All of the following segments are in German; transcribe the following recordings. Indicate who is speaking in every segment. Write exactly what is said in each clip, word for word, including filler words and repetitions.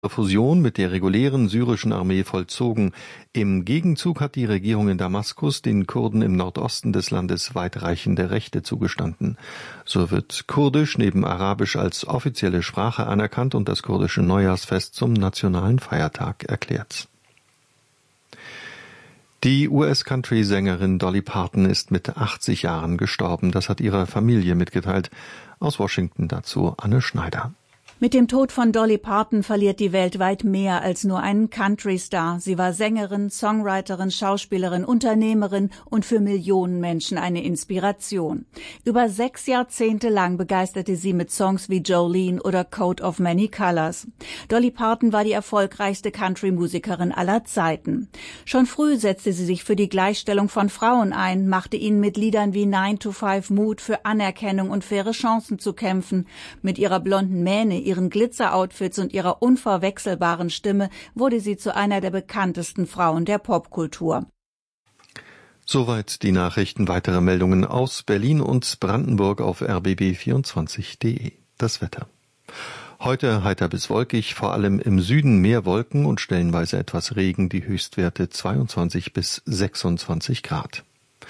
Speaker 1: Fusion mit der regulären syrischen Armee vollzogen. Im Gegenzug hat die Regierung in Damaskus den Kurden im Nordosten des Landes weitreichende Rechte zugestanden. So wird Kurdisch neben Arabisch als offizielle Sprache anerkannt und das kurdische Neujahrsfest zum nationalen Feiertag erklärt. Die U S-Country-Sängerin Dolly Parton ist mit achtzig Jahren gestorben. Das hat ihre Familie mitgeteilt. Aus Washington dazu Anne Schneider.
Speaker 2: Mit dem Tod von Dolly Parton verliert die Welt weit mehr als nur einen Country-Star. Sie war Sängerin, Songwriterin, Schauspielerin, Unternehmerin und für Millionen Menschen eine Inspiration. Über sechs Jahrzehnte lang begeisterte sie mit Songs wie Jolene oder Coat of Many Colors. Dolly Parton war die erfolgreichste Country-Musikerin aller Zeiten. Schon früh setzte sie sich für die Gleichstellung von Frauen ein, machte ihnen mit Liedern wie nine to five Mut für Anerkennung und faire Chancen zu kämpfen. Mit ihrer blonden Mähne, ihren Glitzer-Outfits und ihrer unverwechselbaren Stimme wurde sie zu einer der bekanntesten Frauen der Popkultur.
Speaker 1: Soweit die Nachrichten. Weitere Meldungen aus Berlin und Brandenburg auf r b b vierundzwanzig punkt de. Das Wetter. Heute heiter bis wolkig, vor allem im Süden mehr Wolken und stellenweise etwas Regen, die Höchstwerte zweiundzwanzig bis sechsundzwanzig Grad.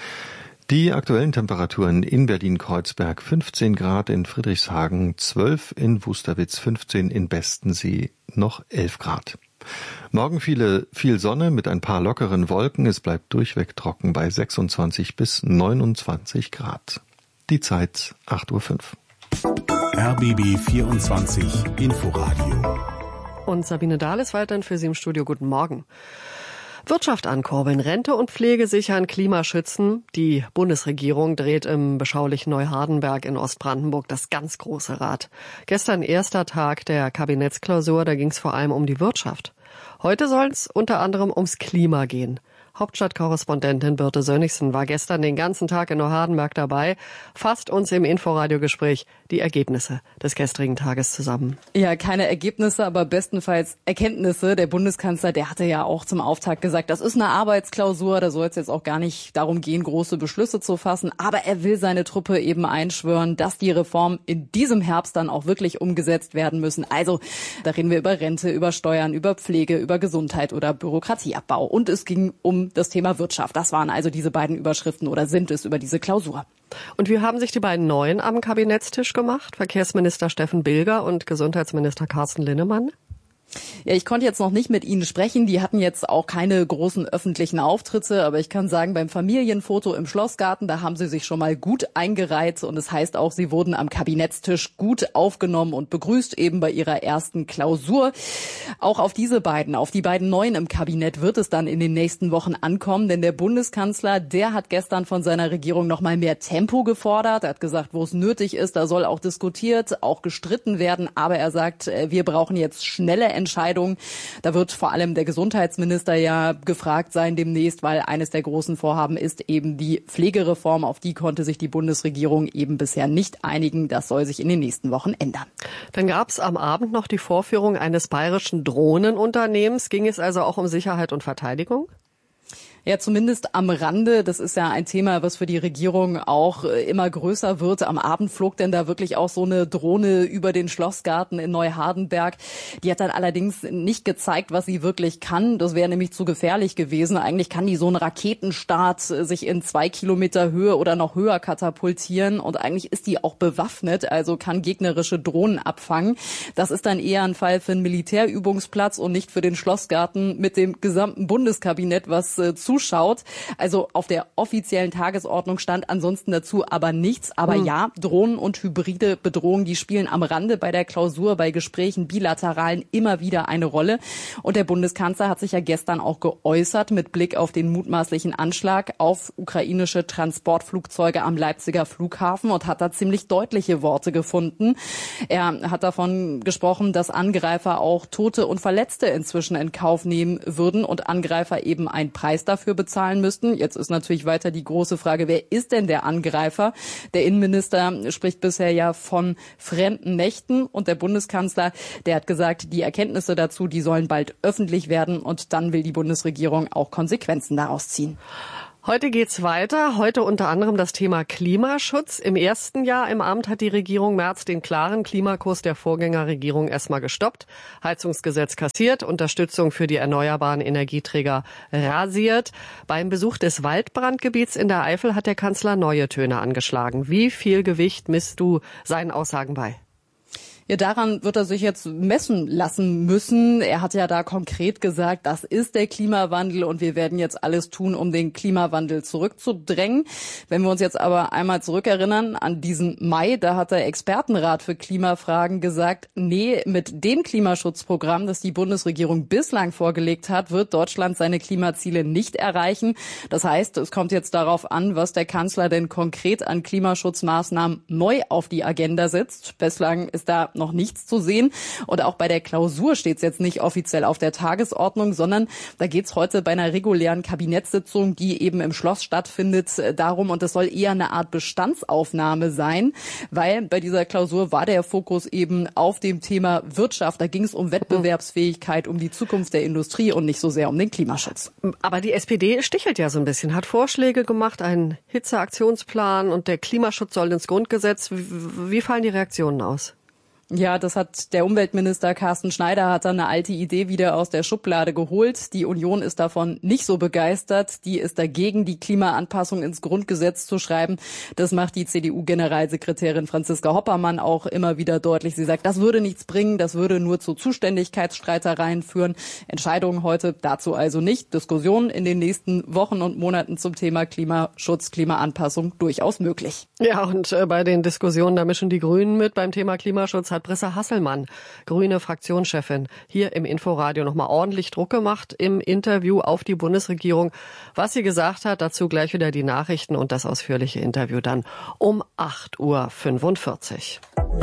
Speaker 1: Die aktuellen Temperaturen in Berlin-Kreuzberg fünfzehn Grad, in Friedrichshagen zwölf, in Wusterwitz fünfzehn, in Bestensee noch elf Grad. Morgen viele, viel Sonne mit ein paar lockeren Wolken, es bleibt durchweg trocken bei sechsundzwanzig bis neunundzwanzig Grad. Die Zeit acht Uhr fünf.
Speaker 3: R B B vierundzwanzig Inforadio.
Speaker 4: Und Sabine Dahl ist weiterhin für Sie im Studio. Guten Morgen. Wirtschaft ankurbeln, Rente und Pflege sichern, Klima schützen. Die Bundesregierung dreht im beschaulichen Neuhardenberg in Ostbrandenburg das ganz große Rad. Gestern erster Tag der Kabinettsklausur, da ging es vor allem um die Wirtschaft. Heute soll es unter anderem ums Klima gehen. Hauptstadtkorrespondentin Birte Sönnigsen war gestern den ganzen Tag in Neuhardenberg dabei, fasst uns im Inforadio-Gespräch die Ergebnisse des gestrigen Tages zusammen.
Speaker 5: Ja, keine Ergebnisse, aber bestenfalls Erkenntnisse. Der Bundeskanzler, der hatte ja auch zum Auftakt gesagt, das ist eine Arbeitsklausur, da soll es jetzt auch gar nicht darum gehen, große Beschlüsse zu fassen, aber er will seine Truppe eben einschwören, dass die Reformen in diesem Herbst dann auch wirklich umgesetzt werden müssen. Also, da reden wir über Rente, über Steuern, über Pflege, über Gesundheit oder Bürokratieabbau. Und es ging um das Thema Wirtschaft. Das waren also diese beiden Überschriften oder sind es über diese Klausur.
Speaker 4: Und wie haben sich die beiden Neuen am Kabinettstisch gemacht? Verkehrsminister Steffen Bilger und Gesundheitsminister Carsten Linnemann?
Speaker 5: Ja, ich konnte jetzt noch nicht mit Ihnen sprechen. Die hatten jetzt auch keine großen öffentlichen Auftritte. Aber ich kann sagen, beim Familienfoto im Schlossgarten, da haben sie sich schon mal gut eingereiht. Und es das heißt auch, sie wurden am Kabinettstisch gut aufgenommen und begrüßt, eben bei ihrer ersten Klausur. Auch auf diese beiden, auf die beiden Neuen im Kabinett wird es dann in den nächsten Wochen ankommen. Denn der Bundeskanzler, der hat gestern von seiner Regierung noch mal mehr Tempo gefordert. Er hat gesagt, wo es nötig ist, da soll auch diskutiert, auch gestritten werden. Aber er sagt, wir brauchen jetzt schnelle Entscheidungen. Entscheidung. Da wird vor allem der Gesundheitsminister ja gefragt sein demnächst, weil eines der großen Vorhaben ist eben die Pflegereform. Auf die konnte sich die Bundesregierung eben bisher nicht einigen. Das soll sich in den nächsten Wochen ändern.
Speaker 4: Dann gab es am Abend noch die Vorführung eines bayerischen Drohnenunternehmens. Ging es also auch um Sicherheit und Verteidigung?
Speaker 5: Ja, zumindest am Rande. Das ist ja ein Thema, was für die Regierung auch immer größer wird. Am Abend flog denn da wirklich auch so eine Drohne über den Schlossgarten in Neuhardenberg. Die hat dann allerdings nicht gezeigt, was sie wirklich kann. Das wäre nämlich zu gefährlich gewesen. Eigentlich kann die so einen Raketenstart sich in zwei Kilometer Höhe oder noch höher katapultieren. Und eigentlich ist die auch bewaffnet, also kann gegnerische Drohnen abfangen. Das ist dann eher ein Fall für einen Militärübungsplatz und nicht für den Schlossgarten mit dem gesamten Bundeskabinett, was äh, zuschaut. Also auf der offiziellen Tagesordnung stand ansonsten dazu aber nichts. Aber mhm. ja, Drohnen und hybride Bedrohungen, die spielen am Rande bei der Klausur, bei Gesprächen, bilateralen immer wieder eine Rolle. Und der Bundeskanzler hat sich ja gestern auch geäußert mit Blick auf den mutmaßlichen Anschlag auf ukrainische Transportflugzeuge am Leipziger Flughafen und hat da ziemlich deutliche Worte gefunden. Er hat davon gesprochen, dass Angreifer auch Tote und Verletzte inzwischen in Kauf nehmen würden und Angreifer eben einen Preis dafür bezahlen müssten. Jetzt ist natürlich weiter die große Frage, wer ist denn der Angreifer? Der Innenminister spricht bisher ja von fremden Mächten und der Bundeskanzler, der hat gesagt, die Erkenntnisse dazu, die sollen bald öffentlich werden und dann will die Bundesregierung auch Konsequenzen daraus ziehen.
Speaker 4: Heute geht's weiter. Heute unter anderem das Thema Klimaschutz. Im ersten Jahr im Amt hat die Regierung Merz den klaren Klimakurs der Vorgängerregierung erstmal gestoppt. Heizungsgesetz kassiert, Unterstützung für die erneuerbaren Energieträger rasiert. Beim Besuch des Waldbrandgebiets in der Eifel hat der Kanzler neue Töne angeschlagen. Wie viel Gewicht misst du seinen Aussagen bei?
Speaker 5: Ja, daran wird er sich jetzt messen lassen müssen. Er hat ja da konkret gesagt, das ist der Klimawandel und wir werden jetzt alles tun, um den Klimawandel zurückzudrängen. Wenn wir uns jetzt aber einmal zurückerinnern an diesen Mai, da hat der Expertenrat für Klimafragen gesagt, nee, mit dem Klimaschutzprogramm, das die Bundesregierung bislang vorgelegt hat, wird Deutschland seine Klimaziele nicht erreichen. Das heißt, es kommt jetzt darauf an, was der Kanzler denn konkret an Klimaschutzmaßnahmen neu auf die Agenda setzt. Bislang ist da noch nichts zu sehen. Und auch bei der Klausur steht es jetzt nicht offiziell auf der Tagesordnung, sondern da geht es heute bei einer regulären Kabinettssitzung, die eben im Schloss stattfindet, darum, und das soll eher eine Art Bestandsaufnahme sein, weil bei dieser Klausur war der Fokus eben auf dem Thema Wirtschaft. Da ging es um Wettbewerbsfähigkeit, um die Zukunft der Industrie und nicht so sehr um den Klimaschutz.
Speaker 4: Aber die S P D stichelt ja so ein bisschen, hat Vorschläge gemacht, einen Hitzeaktionsplan und der Klimaschutz soll ins Grundgesetz. Wie fallen die Reaktionen aus?
Speaker 5: Ja, das hat der Umweltminister Carsten Schneider hat dann eine alte Idee wieder aus der Schublade geholt. Die Union ist davon nicht so begeistert. Die ist dagegen, die Klimaanpassung ins Grundgesetz zu schreiben. Das macht die C D U-Generalsekretärin Franziska Hoppermann auch immer wieder deutlich. Sie sagt, das würde nichts bringen, das würde nur zu Zuständigkeitsstreitereien führen. Entscheidungen heute dazu also nicht. Diskussionen in den nächsten Wochen und Monaten zum Thema Klimaschutz, Klimaanpassung durchaus möglich.
Speaker 4: Ja, und äh, bei den Diskussionen, da mischen die Grünen mit. Beim Thema Klimaschutz hat Brissa Hasselmann, grüne Fraktionschefin, hier im Inforadio nochmal ordentlich Druck gemacht im Interview auf die Bundesregierung. Was sie gesagt hat, dazu gleich wieder die Nachrichten und das ausführliche Interview dann um acht Uhr fünfundvierzig.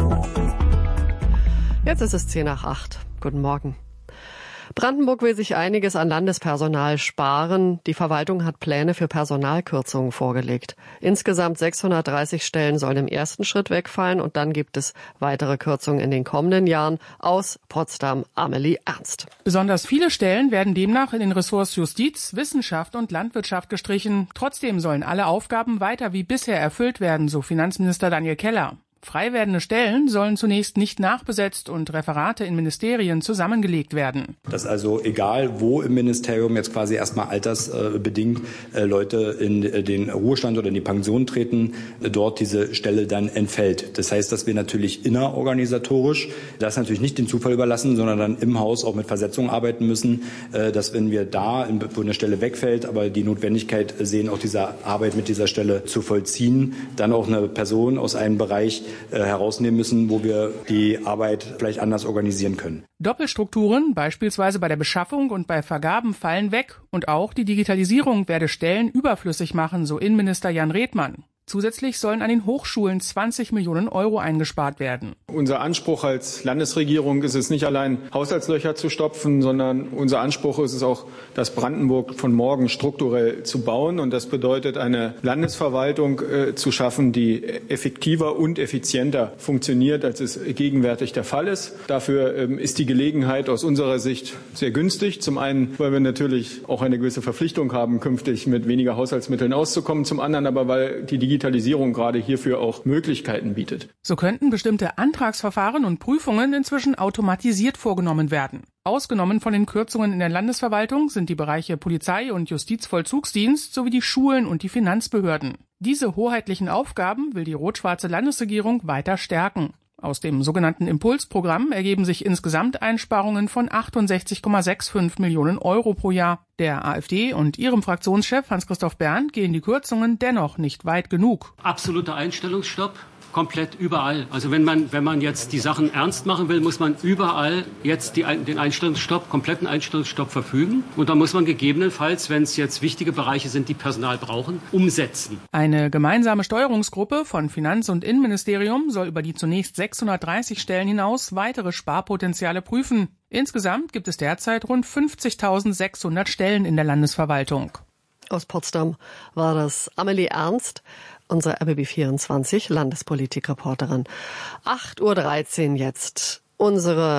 Speaker 4: Jetzt ist es zehn nach acht. Guten Morgen. Brandenburg will sich einiges an Landespersonal sparen. Die Verwaltung hat Pläne für Personalkürzungen vorgelegt. Insgesamt sechshundertdreißig Stellen sollen im ersten Schritt wegfallen und dann gibt es weitere Kürzungen in den kommenden Jahren. Aus Potsdam, Amelie Ernst.
Speaker 6: Besonders viele Stellen werden demnach in den Ressorts Justiz, Wissenschaft und Landwirtschaft gestrichen. Trotzdem sollen alle Aufgaben weiter wie bisher erfüllt werden, so Finanzminister Daniel Keller. Frei werdende Stellen sollen zunächst nicht nachbesetzt und Referate in Ministerien zusammengelegt werden.
Speaker 7: Dass also egal, wo im Ministerium jetzt quasi erstmal altersbedingt äh, Leute in äh, den Ruhestand oder in die Pension treten, äh, dort diese Stelle dann entfällt. Das heißt, dass wir natürlich innerorganisatorisch das natürlich nicht dem Zufall überlassen, sondern dann im Haus auch mit Versetzungen arbeiten müssen, äh, dass wenn wir da, wo eine Stelle wegfällt, aber die Notwendigkeit sehen, auch diese Arbeit mit dieser Stelle zu vollziehen, dann auch eine Person aus einem Bereich herausnehmen müssen, wo wir die Arbeit vielleicht anders organisieren können.
Speaker 6: Doppelstrukturen, beispielsweise bei der Beschaffung und bei Vergaben, fallen weg. Und auch die Digitalisierung werde Stellen überflüssig machen, so Innenminister Jan Redmann. Zusätzlich sollen an den Hochschulen zwanzig Millionen Euro eingespart werden.
Speaker 8: Unser Anspruch als Landesregierung ist es nicht allein, Haushaltslöcher zu stopfen, sondern unser Anspruch ist es auch, das Brandenburg von morgen strukturell zu bauen. Und das bedeutet, eine Landesverwaltung äh, zu schaffen, die effektiver und effizienter funktioniert, als es gegenwärtig der Fall ist. Dafür ähm, ist die Gelegenheit aus unserer Sicht sehr günstig. Zum einen, weil wir natürlich auch eine gewisse Verpflichtung haben, künftig mit weniger Haushaltsmitteln auszukommen. Zum anderen aber, weil die Digitalisierung Digitalisierung gerade hierfür auch Möglichkeiten bietet.
Speaker 6: So könnten bestimmte Antragsverfahren und Prüfungen inzwischen automatisiert vorgenommen werden. Ausgenommen von den Kürzungen in der Landesverwaltung sind die Bereiche Polizei und Justizvollzugsdienst sowie die Schulen und die Finanzbehörden. Diese hoheitlichen Aufgaben will die rot-schwarze Landesregierung weiter stärken. Aus dem sogenannten Impulsprogramm ergeben sich insgesamt Einsparungen von achtundsechzig Komma fünfundsechzig Millionen Euro pro Jahr. Der AfD und ihrem Fraktionschef Hans-Christoph Berndt gehen die Kürzungen dennoch nicht weit genug.
Speaker 9: Absoluter Einstellungsstopp. Komplett überall. Also wenn man, wenn man jetzt die Sachen ernst machen will, muss man überall jetzt die, den Einstellungsstopp, kompletten Einstellungsstopp verfügen. Und da muss man gegebenenfalls, wenn es jetzt wichtige Bereiche sind, die Personal brauchen, umsetzen.
Speaker 6: Eine gemeinsame Steuerungsgruppe von Finanz- und Innenministerium soll über die zunächst sechshundertdreißig Stellen hinaus weitere Sparpotenziale prüfen. Insgesamt gibt es derzeit rund fünfzigtausendsechshundert Stellen in der Landesverwaltung.
Speaker 4: Aus Potsdam war das Amelie Ernst, unsere R B B vierundzwanzig Landespolitikreporterin. acht Uhr dreizehn jetzt. Unsere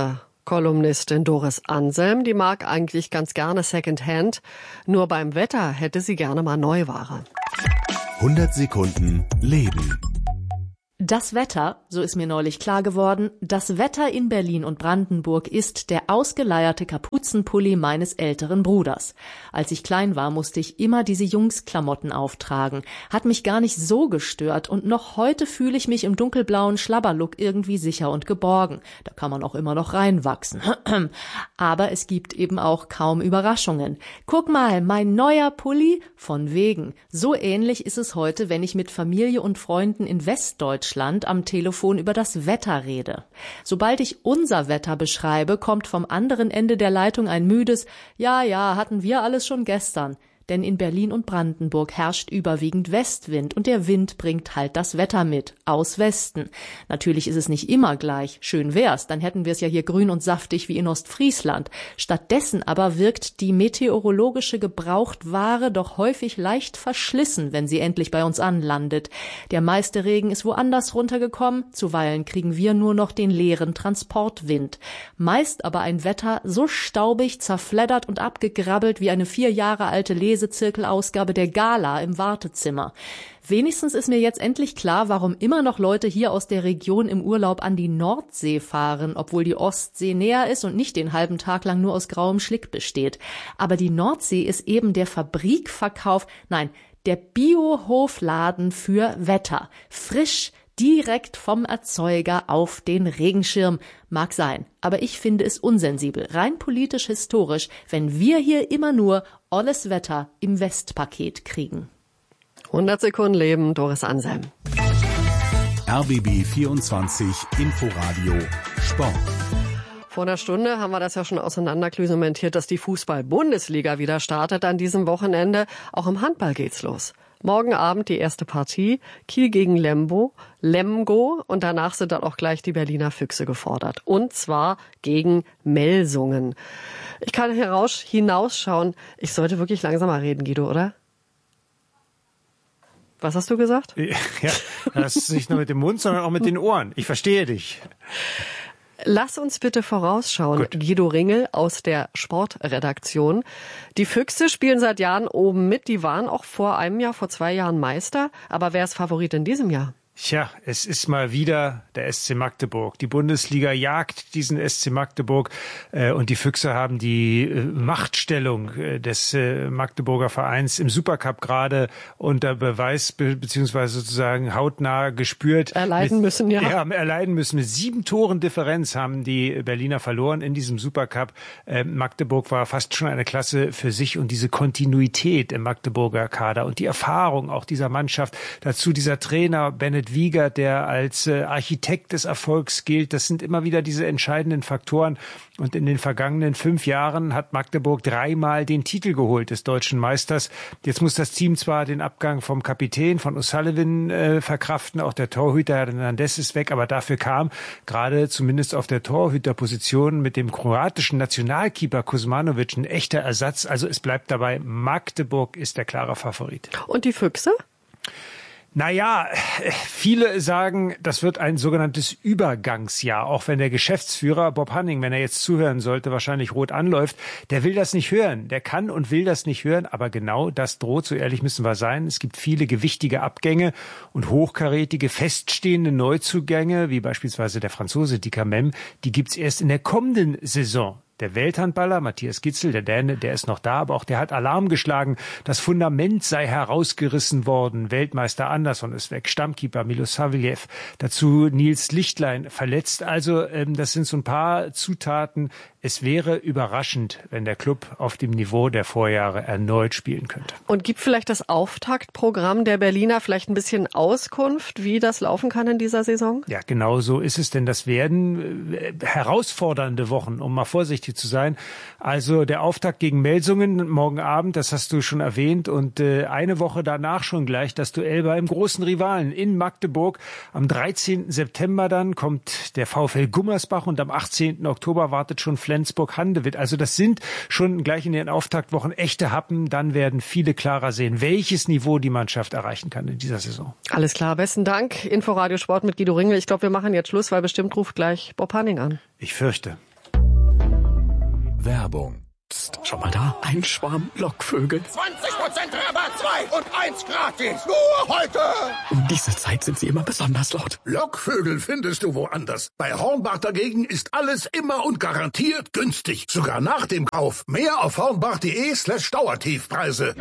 Speaker 4: Kolumnistin Doris Anselm, die mag eigentlich ganz gerne Secondhand, nur beim Wetter hätte sie gerne mal Neuware.
Speaker 3: hundert Sekunden Leben.
Speaker 10: Das Wetter, so ist mir neulich klar geworden, das Wetter in Berlin und Brandenburg ist der ausgeleierte Kapuzenpulli meines älteren Bruders. Als ich klein war, musste ich immer diese Jungsklamotten auftragen. Hat mich gar nicht so gestört und noch heute fühle ich mich im dunkelblauen Schlabberlook irgendwie sicher und geborgen. Da kann man auch immer noch reinwachsen. Aber es gibt eben auch kaum Überraschungen. Guck mal, mein neuer Pulli? Von wegen. So ähnlich ist es heute, wenn ich mit Familie und Freunden in Westdeutschland am Telefon über das Wetter rede. Sobald ich unser Wetter beschreibe, kommt vom anderen Ende der Leitung ein müdes „Ja, ja, hatten wir alles schon gestern." Denn in Berlin und Brandenburg herrscht überwiegend Westwind und der Wind bringt halt das Wetter mit, aus Westen. Natürlich ist es nicht immer gleich, schön wär's, dann hätten wir es ja hier grün und saftig wie in Ostfriesland. Stattdessen aber wirkt die meteorologische Gebrauchtware doch häufig leicht verschlissen, wenn sie endlich bei uns anlandet. Der meiste Regen ist woanders runtergekommen, zuweilen kriegen wir nur noch den leeren Transportwind. Meist aber ein Wetter so staubig, zerfleddert und abgegrabbelt wie eine vier Jahre alte Lesezirkelausgabe der Gala im Wartezimmer. Wenigstens ist mir jetzt endlich klar, warum immer noch Leute hier aus der Region im Urlaub an die Nordsee fahren, obwohl die Ostsee näher ist und nicht den halben Tag lang nur aus grauem Schlick besteht. Aber die Nordsee ist eben der Fabrikverkauf, nein, der Biohofladen für Wetter. Frisch, direkt vom Erzeuger auf den Regenschirm. Mag sein, aber ich finde es unsensibel, rein politisch historisch, wenn wir hier immer nur alles Wetter im Westpaket kriegen.
Speaker 4: hundert Sekunden Leben, Doris Anselm.
Speaker 3: R B B vierundzwanzig Inforadio Sport.
Speaker 4: Vor einer Stunde haben wir das ja schon auseinanderklüsementiert, dass die Fußball-Bundesliga wieder startet an diesem Wochenende. Auch im Handball geht's los. Morgen Abend die erste Partie, Kiel gegen Lemgo, Lemgo und danach sind dann auch gleich die Berliner Füchse gefordert. Und zwar gegen Melsungen. Ich kann heraus, hinausschauen, ich sollte wirklich langsamer reden, Guido, oder? Was hast du gesagt?
Speaker 11: Ja, das ist nicht nur mit dem Mund, sondern auch mit den Ohren. Ich verstehe dich.
Speaker 4: Lass uns bitte vorausschauen,
Speaker 11: Gut.
Speaker 4: Guido Ringel aus der Sportredaktion. Die Füchse spielen seit Jahren oben mit. Die waren auch vor einem Jahr, vor zwei Jahren Meister. Aber wer ist Favorit in diesem Jahr?
Speaker 11: Tja, es ist mal wieder der S C Magdeburg. Die Bundesliga jagt diesen S C Magdeburg äh, und die Füchse haben die äh, Machtstellung äh, des äh, Magdeburger Vereins im Supercup gerade unter Beweis be- beziehungsweise sozusagen hautnah gespürt.
Speaker 4: Erleiden
Speaker 11: Mit,
Speaker 4: müssen, ja.
Speaker 11: Ja, erleiden müssen. Mit sieben Toren Differenz haben die Berliner verloren in diesem Supercup. Äh, Magdeburg war fast schon eine Klasse für sich und diese Kontinuität im Magdeburger Kader und die Erfahrung auch dieser Mannschaft, dazu dieser Trainer Bennett Wiegert, der als äh, Architekt des Erfolgs gilt. Das sind immer wieder diese entscheidenden Faktoren. Und in den vergangenen fünf Jahren hat Magdeburg dreimal den Titel geholt des deutschen Meisters. Jetzt muss das Team zwar den Abgang vom Kapitän, von O'Sullivan, äh, verkraften. Auch der Torhüter Hernandez ist weg. Aber dafür kam gerade zumindest auf der Torhüterposition mit dem kroatischen Nationalkeeper Kuzmanovic ein echter Ersatz. Also es bleibt dabei, Magdeburg ist der klare Favorit.
Speaker 4: Und die Füchse?
Speaker 11: Naja, viele sagen, das wird ein sogenanntes Übergangsjahr, auch wenn der Geschäftsführer Bob Hanning, wenn er jetzt zuhören sollte, wahrscheinlich rot anläuft, der will das nicht hören. Der kann und will das nicht hören, aber genau das droht, so ehrlich müssen wir sein. Es gibt viele gewichtige Abgänge und hochkarätige, feststehende Neuzugänge, wie beispielsweise der Franzose Dikamem, die gibt's erst in der kommenden Saison. Der Welthandballer Matthias Gitzel, der Däne, der ist noch da, aber auch der hat Alarm geschlagen. Das Fundament sei herausgerissen worden. Weltmeister Andersson ist weg, Stammkeeper Milos Savelyev, dazu Nils Lichtlein verletzt. Also ähm, das sind so ein paar Zutaten. Es wäre überraschend, wenn der Club auf dem Niveau der Vorjahre erneut spielen könnte.
Speaker 4: Und gibt vielleicht das Auftaktprogramm der Berliner vielleicht ein bisschen Auskunft, wie das laufen kann in dieser Saison?
Speaker 11: Ja, genau so ist es, denn das werden äh, herausfordernde Wochen, um mal vorsichtig zu sein. Also der Auftakt gegen Melsungen morgen Abend, das hast du schon erwähnt, und äh, eine Woche danach schon gleich das Duell beim großen Rivalen in Magdeburg. Am dreizehnten September dann kommt der VfL Gummersbach und am achtzehnten Oktober wartet schon Flensburg-Handewitt. Also das sind schon gleich in den Auftaktwochen echte Happen. Dann werden viele klarer sehen, welches Niveau die Mannschaft erreichen kann in dieser Saison.
Speaker 4: Alles klar, besten Dank. Inforadio Sport mit Guido Ringel. Ich glaube, wir machen jetzt Schluss, weil bestimmt ruft gleich Bob Hanning an.
Speaker 11: Ich fürchte.
Speaker 3: Werbung.
Speaker 12: Psst, schau mal da, ein Schwarm Lockvögel.
Speaker 13: zwanzig Prozent Rabatt, zwei und eins gratis. Nur heute.
Speaker 12: Um diese Zeit sind sie immer besonders laut.
Speaker 13: Lockvögel findest du woanders. Bei Hornbach dagegen ist alles immer und garantiert günstig. Sogar nach dem Kauf. Mehr auf hornbach.de slash Dauertiefpreise.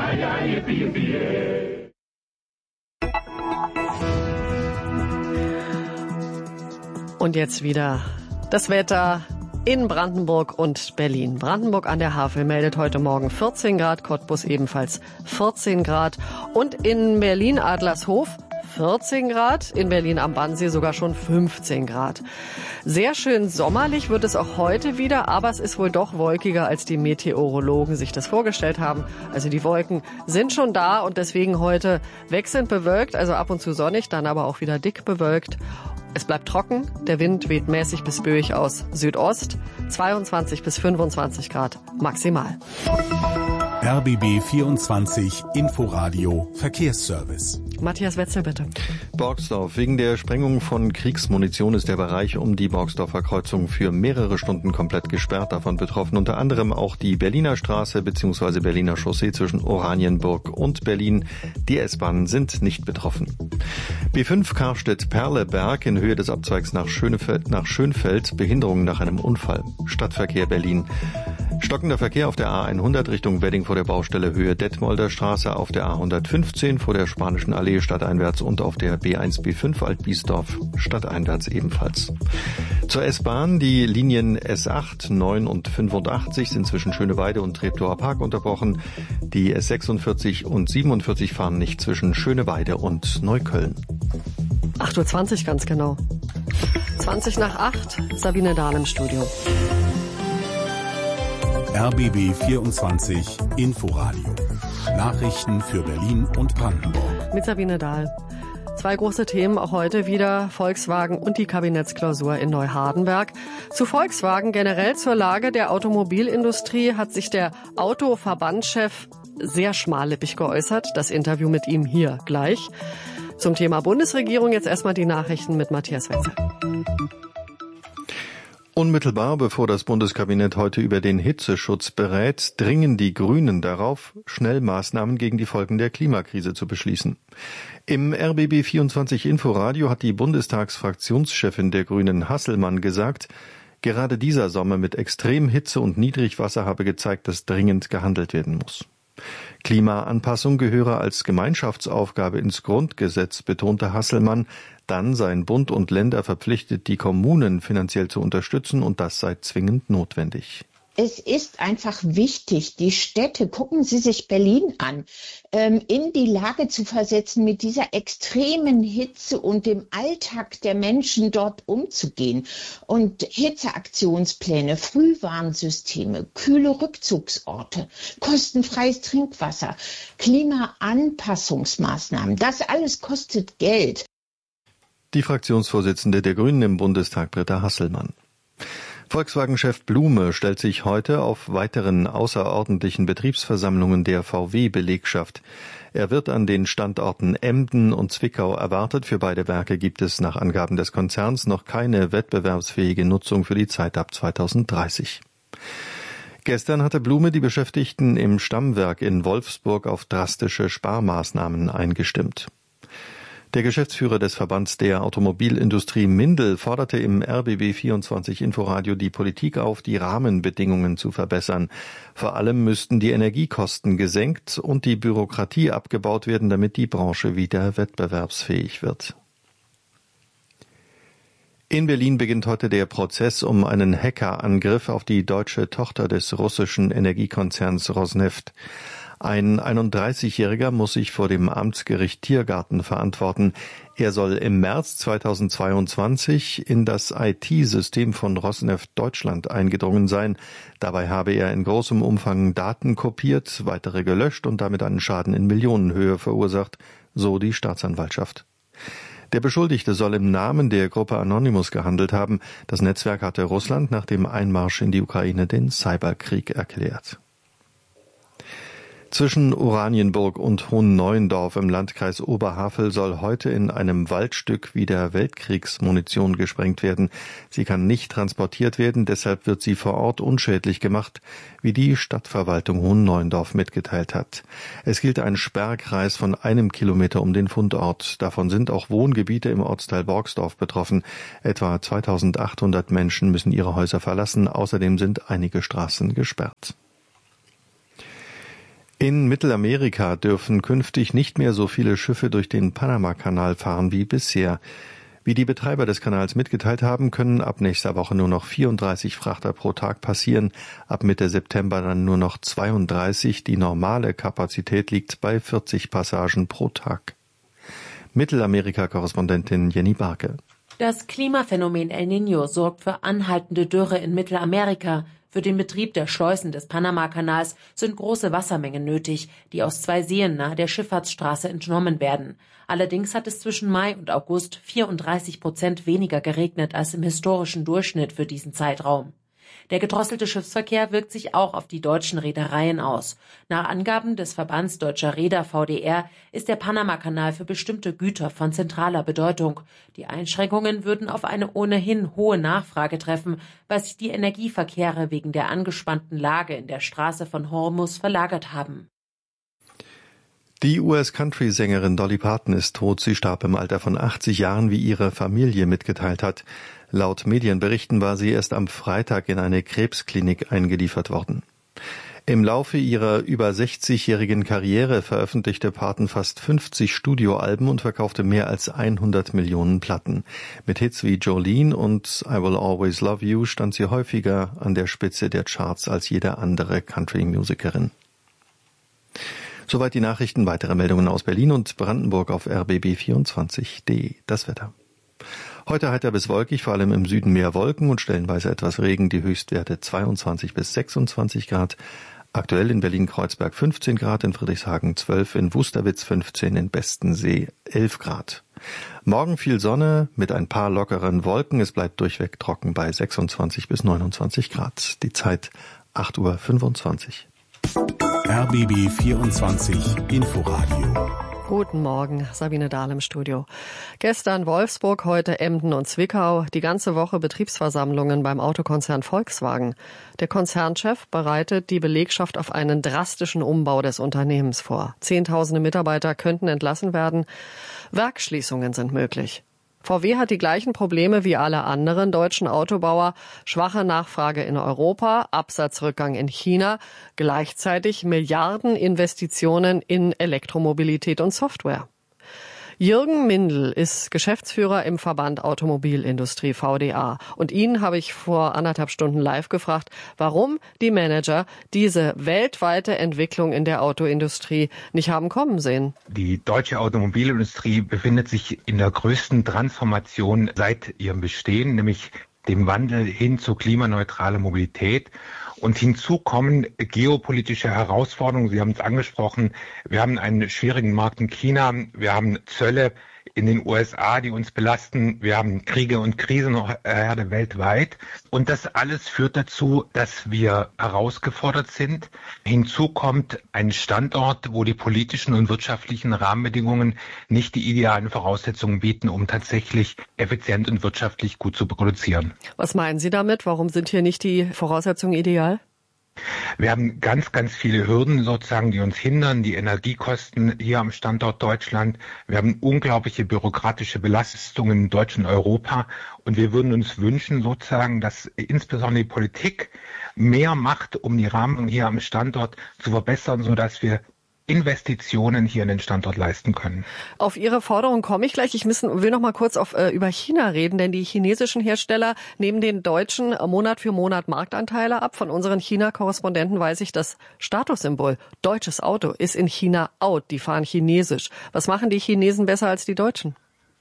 Speaker 4: Und jetzt wieder das Wetter in Brandenburg und Berlin. Brandenburg an der Havel meldet heute Morgen vierzehn Grad, Cottbus ebenfalls vierzehn Grad und in Berlin Adlershof vierzehn Grad, in Berlin am Wannsee sogar schon fünfzehn Grad. Sehr schön sommerlich wird es auch heute wieder, aber es ist wohl doch wolkiger, als die Meteorologen sich das vorgestellt haben. Also die Wolken sind schon da und deswegen heute wechselnd bewölkt, also ab und zu sonnig, dann aber auch wieder dick bewölkt. Es bleibt trocken, der Wind weht mäßig bis böig aus Südost, zweiundzwanzig bis fünfundzwanzig Grad maximal.
Speaker 3: R B B vierundzwanzig Inforadio Verkehrsservice.
Speaker 4: Matthias Wetzel, bitte.
Speaker 1: Borgsdorf. Wegen der Sprengung von Kriegsmunition ist der Bereich um die Borgsdorfer Kreuzung für mehrere Stunden komplett gesperrt. Davon betroffen unter anderem auch die Berliner Straße bzw. Berliner Chaussee zwischen Oranienburg und Berlin. Die S-Bahnen sind nicht betroffen. B fünf Karstedt-Perleberg in Höhe des Abzweigs nach Schönefeld, nach Schönfeld. Behinderung nach einem Unfall. Stadtverkehr Berlin. Stockender Verkehr auf der A hundert Richtung Wedding vor der Baustelle Höhe Detmolder Straße, auf der A hundertfünfzehn vor der Spanischen Allee stadteinwärts und auf der B eins B fünf Altbiesdorf stadteinwärts ebenfalls. Zur S-Bahn, die Linien S acht, neun und fünfundachtzig sind zwischen Schöneweide und Treptower Park unterbrochen. Die S sechsundvierzig und siebenundvierzig fahren nicht zwischen Schöneweide und Neukölln.
Speaker 4: acht Uhr zwanzig ganz genau. zwanzig nach acht, Sabine Dahl im Studio.
Speaker 3: R B B vierundzwanzig Inforadio. Nachrichten für Berlin und Brandenburg.
Speaker 4: Mit Sabine Dahl. Zwei große Themen auch heute wieder, Volkswagen und die Kabinettsklausur in Neuhardenberg. Zu Volkswagen generell zur Lage der Automobilindustrie hat sich der Autoverbandschef sehr schmallippig geäußert. Das Interview mit ihm hier gleich. Zum Thema Bundesregierung jetzt erstmal die Nachrichten mit Matthias Wetzel.
Speaker 1: Unmittelbar bevor das Bundeskabinett heute über den Hitzeschutz berät, dringen die Grünen darauf, schnell Maßnahmen gegen die Folgen der Klimakrise zu beschließen. Im R B B vierundzwanzig Inforadio hat die Bundestagsfraktionschefin der Grünen Hasselmann gesagt, gerade dieser Sommer mit Extremhitze und Niedrigwasser habe gezeigt, dass dringend gehandelt werden muss. Klimaanpassung gehöre als Gemeinschaftsaufgabe ins Grundgesetz, betonte Hasselmann. Dann seien Bund und Länder verpflichtet, die Kommunen finanziell zu unterstützen, und das sei zwingend notwendig.
Speaker 14: Es ist einfach wichtig, die Städte, gucken Sie sich Berlin an, in die Lage zu versetzen, mit dieser extremen Hitze und dem Alltag der Menschen dort umzugehen. Und Hitzeaktionspläne, Frühwarnsysteme, kühle Rückzugsorte, kostenfreies Trinkwasser, Klimaanpassungsmaßnahmen, das alles kostet Geld.
Speaker 1: Die Fraktionsvorsitzende der Grünen im Bundestag, Britta Hasselmann. Volkswagen-Chef Blume stellt sich heute auf weiteren außerordentlichen Betriebsversammlungen der V W-Belegschaft. Er wird an den Standorten Emden und Zwickau erwartet. Für beide Werke gibt es nach Angaben des Konzerns noch keine wettbewerbsfähige Nutzung für die Zeit ab zweitausenddreißig. Gestern hatte Blume die Beschäftigten im Stammwerk in Wolfsburg auf drastische Sparmaßnahmen eingestimmt. Der Geschäftsführer des Verbands der Automobilindustrie Mindel forderte im R B B vierundzwanzig Inforadio die Politik auf, die Rahmenbedingungen zu verbessern. Vor allem müssten die Energiekosten gesenkt und die Bürokratie abgebaut werden, damit die Branche wieder wettbewerbsfähig wird. In Berlin beginnt heute der Prozess um einen Hackerangriff auf die deutsche Tochter des russischen Energiekonzerns Rosneft. Ein einunddreißigjähriger muss sich vor dem Amtsgericht Tiergarten verantworten. Er soll im März zweitausendzweiundzwanzig in das I T-System von Rosneft Deutschland eingedrungen sein. Dabei habe er in großem Umfang Daten kopiert, weitere gelöscht und damit einen Schaden in Millionenhöhe verursacht, so die Staatsanwaltschaft. Der Beschuldigte soll im Namen der Gruppe Anonymous gehandelt haben. Das Netzwerk hatte Russland nach dem Einmarsch in die Ukraine den Cyberkrieg erklärt. Zwischen Oranienburg und Hohenneuendorf im Landkreis Oberhavel soll heute in einem Waldstück wieder Weltkriegsmunition gesprengt werden. Sie kann nicht transportiert werden, deshalb wird sie vor Ort unschädlich gemacht, wie die Stadtverwaltung Hohenneuendorf mitgeteilt hat. Es gilt ein Sperrkreis von einem Kilometer um den Fundort. Davon sind auch Wohngebiete im Ortsteil Borgsdorf betroffen. Etwa zweitausendachthundert Menschen müssen ihre Häuser verlassen. Außerdem sind einige Straßen gesperrt. In Mittelamerika dürfen künftig nicht mehr so viele Schiffe durch den Panamakanal fahren wie bisher. Wie die Betreiber des Kanals mitgeteilt haben, können ab nächster Woche nur noch vierunddreißig Frachter pro Tag passieren, ab Mitte September dann nur noch zweiunddreißig. Die normale Kapazität liegt bei vierzig Passagen pro Tag. Mittelamerika-Korrespondentin Jenny Barke.
Speaker 15: Das Klimaphänomen El Niño sorgt für anhaltende Dürre in Mittelamerika. Für den Betrieb der Schleusen des Panamakanals sind große Wassermengen nötig, die aus zwei Seen nahe der Schifffahrtsstraße entnommen werden. Allerdings hat es zwischen Mai und August vierunddreißig Prozent weniger geregnet als im historischen Durchschnitt für diesen Zeitraum. Der gedrosselte Schiffsverkehr wirkt sich auch auf die deutschen Reedereien aus. Nach Angaben des Verbands Deutscher Reeder V D R ist der Panamakanal für bestimmte Güter von zentraler Bedeutung. Die Einschränkungen würden auf eine ohnehin hohe Nachfrage treffen, weil sich die Energieverkehre wegen der angespannten Lage in der Straße von Hormuz verlagert haben.
Speaker 1: Die U S-Country-Sängerin Dolly Parton ist tot. Sie starb im Alter von achtzig Jahren, wie ihre Familie mitgeteilt hat. Laut Medienberichten war sie erst am Freitag in eine Krebsklinik eingeliefert worden. Im Laufe ihrer über sechzigjährigen Karriere veröffentlichte Parton fast fünfzig Studioalben und verkaufte mehr als hundert Millionen Platten. Mit Hits wie Jolene und I Will Always Love You stand sie häufiger an der Spitze der Charts als jede andere Country-Musikerin. Soweit die Nachrichten. Weitere Meldungen aus Berlin und Brandenburg auf r b b vierundzwanzig punkt d e. Das Wetter. Heute heiter bis wolkig, vor allem im Süden mehr Wolken und stellenweise etwas Regen. Die Höchstwerte zweiundzwanzig bis sechsundzwanzig Grad. Aktuell in Berlin-Kreuzberg fünfzehn Grad, in Friedrichshagen zwölf, in Wusterwitz fünfzehn, in Bestensee elf Grad. Morgen viel Sonne mit ein paar lockeren Wolken. Es bleibt durchweg trocken bei sechsundzwanzig bis neunundzwanzig Grad. Die Zeit acht Uhr fünfundzwanzig.
Speaker 3: R B B vierundzwanzig Inforadio.
Speaker 4: Guten Morgen, Sabine Dahl im Studio. Gestern Wolfsburg, heute Emden und Zwickau. Die ganze Woche Betriebsversammlungen beim Autokonzern Volkswagen. Der Konzernchef bereitet die Belegschaft auf einen drastischen Umbau des Unternehmens vor. Zehntausende Mitarbeiter könnten entlassen werden. Werksschließungen sind möglich. V W hat die gleichen Probleme wie alle anderen deutschen Autobauer. Schwache Nachfrage in Europa, Absatzrückgang in China, gleichzeitig Milliardeninvestitionen in Elektromobilität und Software. Jürgen Mindl ist Geschäftsführer im Verband Automobilindustrie V D A. Und ihn habe ich vor anderthalb Stunden live gefragt, warum die Manager diese weltweite Entwicklung in der Autoindustrie nicht haben kommen sehen.
Speaker 16: Die deutsche Automobilindustrie befindet sich in der größten Transformation seit ihrem Bestehen, nämlich dem Wandel hin zu klimaneutraler Mobilität. Und hinzu kommen geopolitische Herausforderungen. Sie haben es angesprochen. Wir haben einen schwierigen Markt in China. Wir haben Zölle in den U S A, die uns belasten. Wir haben Kriege und Krisenherde weltweit. Und das alles führt dazu, dass wir herausgefordert sind. Hinzu kommt ein Standort, wo die politischen und wirtschaftlichen Rahmenbedingungen nicht die idealen Voraussetzungen bieten, um tatsächlich effizient und wirtschaftlich gut zu produzieren.
Speaker 4: Was meinen Sie damit? Warum sind hier nicht die Voraussetzungen ideal?
Speaker 16: Wir haben ganz, ganz viele Hürden sozusagen, die uns hindern. Die Energiekosten hier am Standort Deutschland. Wir haben unglaubliche bürokratische Belastungen in Deutschland und Europa. Und wir würden uns wünschen sozusagen, dass insbesondere die Politik mehr macht, um die Rahmenbedingungen hier am Standort zu verbessern, sodass wir Investitionen hier in den Standort leisten können.
Speaker 4: Auf Ihre Forderung komme ich gleich. Ich müssen, will noch mal kurz auf, äh, über China reden, denn die chinesischen Hersteller nehmen den deutschen äh, Monat für Monat Marktanteile ab. Von unseren China-Korrespondenten weiß ich, das Statussymbol deutsches Auto ist in China out. Die fahren chinesisch. Was machen die Chinesen besser als die Deutschen?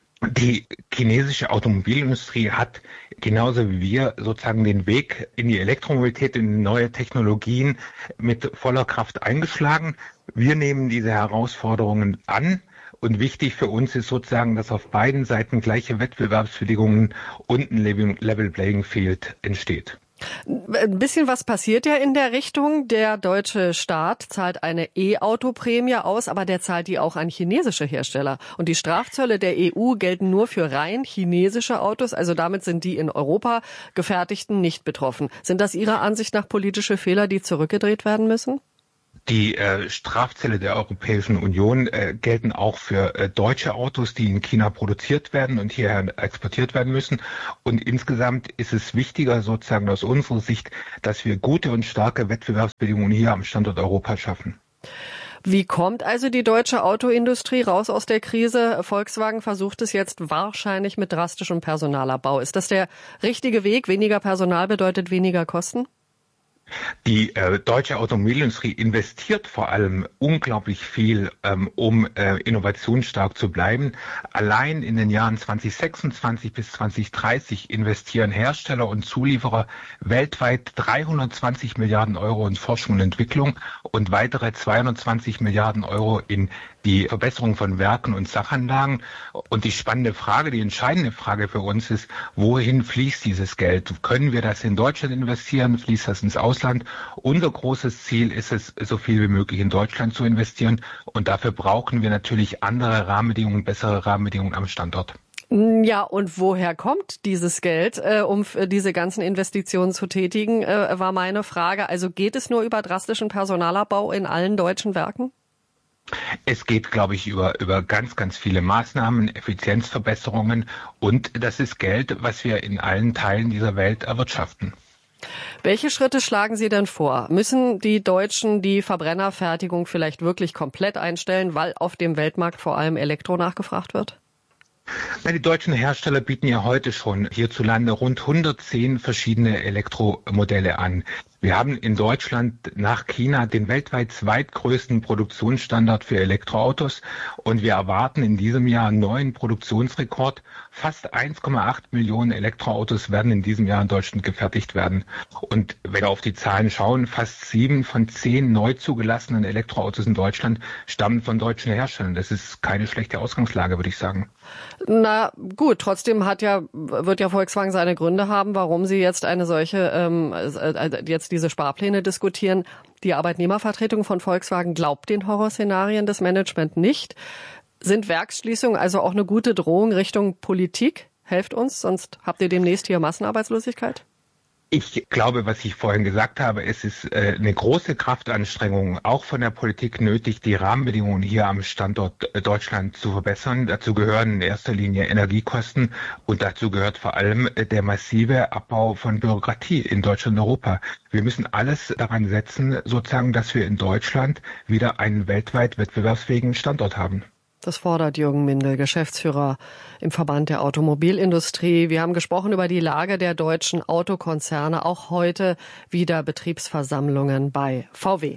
Speaker 16: Die chinesische Automobilindustrie hat genauso wie wir sozusagen den Weg in die Elektromobilität, in neue Technologien mit voller Kraft eingeschlagen. Wir nehmen diese Herausforderungen an. Und wichtig für uns ist sozusagen, dass auf beiden Seiten gleiche Wettbewerbsbedingungen und ein Level Playing Field entsteht.
Speaker 4: Ein bisschen was passiert ja in der Richtung. Der deutsche Staat zahlt eine E-Auto-Prämie aus, aber der zahlt die auch an chinesische Hersteller. Und die Strafzölle der E U gelten nur für rein chinesische Autos. Also damit sind die in Europa gefertigten nicht betroffen. Sind das Ihrer Ansicht nach politische Fehler, die zurückgedreht werden müssen?
Speaker 16: Die äh, Strafzölle der Europäischen Union äh, gelten auch für äh, deutsche Autos, die in China produziert werden und hierher exportiert werden müssen. Und insgesamt ist es wichtiger, sozusagen aus unserer Sicht, dass wir gute und starke Wettbewerbsbedingungen hier am Standort Europa schaffen.
Speaker 4: Wie kommt also die deutsche Autoindustrie raus aus der Krise? Volkswagen versucht es jetzt wahrscheinlich mit drastischem Personalabbau. Ist das der richtige Weg? Weniger Personal bedeutet weniger Kosten?
Speaker 16: Die äh, deutsche Automobilindustrie investiert vor allem unglaublich viel, ähm, um äh, innovationsstark zu bleiben. Allein in den Jahren zwanzig sechsundzwanzig bis zwanzig dreißig investieren Hersteller und Zulieferer weltweit dreihundertzwanzig Milliarden Euro in Forschung und Entwicklung und weitere zweihundertzwanzig Milliarden Euro in die Verbesserung von Werken und Sachanlagen. Und die spannende Frage, die entscheidende Frage für uns ist, wohin fließt dieses Geld? Können wir das in Deutschland investieren? Fließt das ins Ausland? Unser großes Ziel ist es, so viel wie möglich in Deutschland zu investieren. Und dafür brauchen wir natürlich andere Rahmenbedingungen, bessere Rahmenbedingungen am Standort.
Speaker 4: Ja, und woher kommt dieses Geld, äh, um diese ganzen Investitionen zu tätigen, äh, war meine Frage. Also geht es nur über drastischen Personalabbau in allen deutschen Werken?
Speaker 16: Es geht, glaube ich, über, über ganz, ganz viele Maßnahmen, Effizienzverbesserungen und das ist Geld, was wir in allen Teilen dieser Welt erwirtschaften.
Speaker 4: Welche Schritte schlagen Sie denn vor? Müssen die Deutschen die Verbrennerfertigung vielleicht wirklich komplett einstellen, weil auf dem Weltmarkt vor allem Elektro nachgefragt wird?
Speaker 16: Na, die deutschen Hersteller bieten ja heute schon hierzulande rund hundertzehn verschiedene Elektromodelle an. Wir haben in Deutschland nach China den weltweit zweitgrößten Produktionsstandard für Elektroautos und wir erwarten in diesem Jahr einen neuen Produktionsrekord. Fast eins Komma acht Millionen Elektroautos werden in diesem Jahr in Deutschland gefertigt werden. Und wenn wir auf die Zahlen schauen, fast sieben von zehn neu zugelassenen Elektroautos in Deutschland stammen von deutschen Herstellern. Das ist keine schlechte Ausgangslage, würde ich sagen.
Speaker 4: Na gut, trotzdem hat ja, wird ja Volkswagen seine Gründe haben, warum sie jetzt eine solche, ähm, jetzt diese Sparpläne diskutieren. Die Arbeitnehmervertretung von Volkswagen glaubt den Horrorszenarien des Management nicht. Sind Werksschließungen also auch eine gute Drohung Richtung Politik? Helft uns, sonst habt ihr demnächst hier Massenarbeitslosigkeit?
Speaker 16: Ich glaube, was ich vorhin gesagt habe, es ist äh, eine große Kraftanstrengung auch von der Politik nötig, die Rahmenbedingungen hier am Standort äh, Deutschland zu verbessern. Dazu gehören in erster Linie Energiekosten und dazu gehört vor allem äh, der massive Abbau von Bürokratie in Deutschland und Europa. Wir müssen alles daran setzen, sozusagen, dass wir in Deutschland wieder einen weltweit wettbewerbsfähigen Standort haben.
Speaker 4: Das fordert Jürgen Mindel, Geschäftsführer im Verband der Automobilindustrie. Wir haben gesprochen über die Lage der deutschen Autokonzerne. Auch heute wieder Betriebsversammlungen bei V W.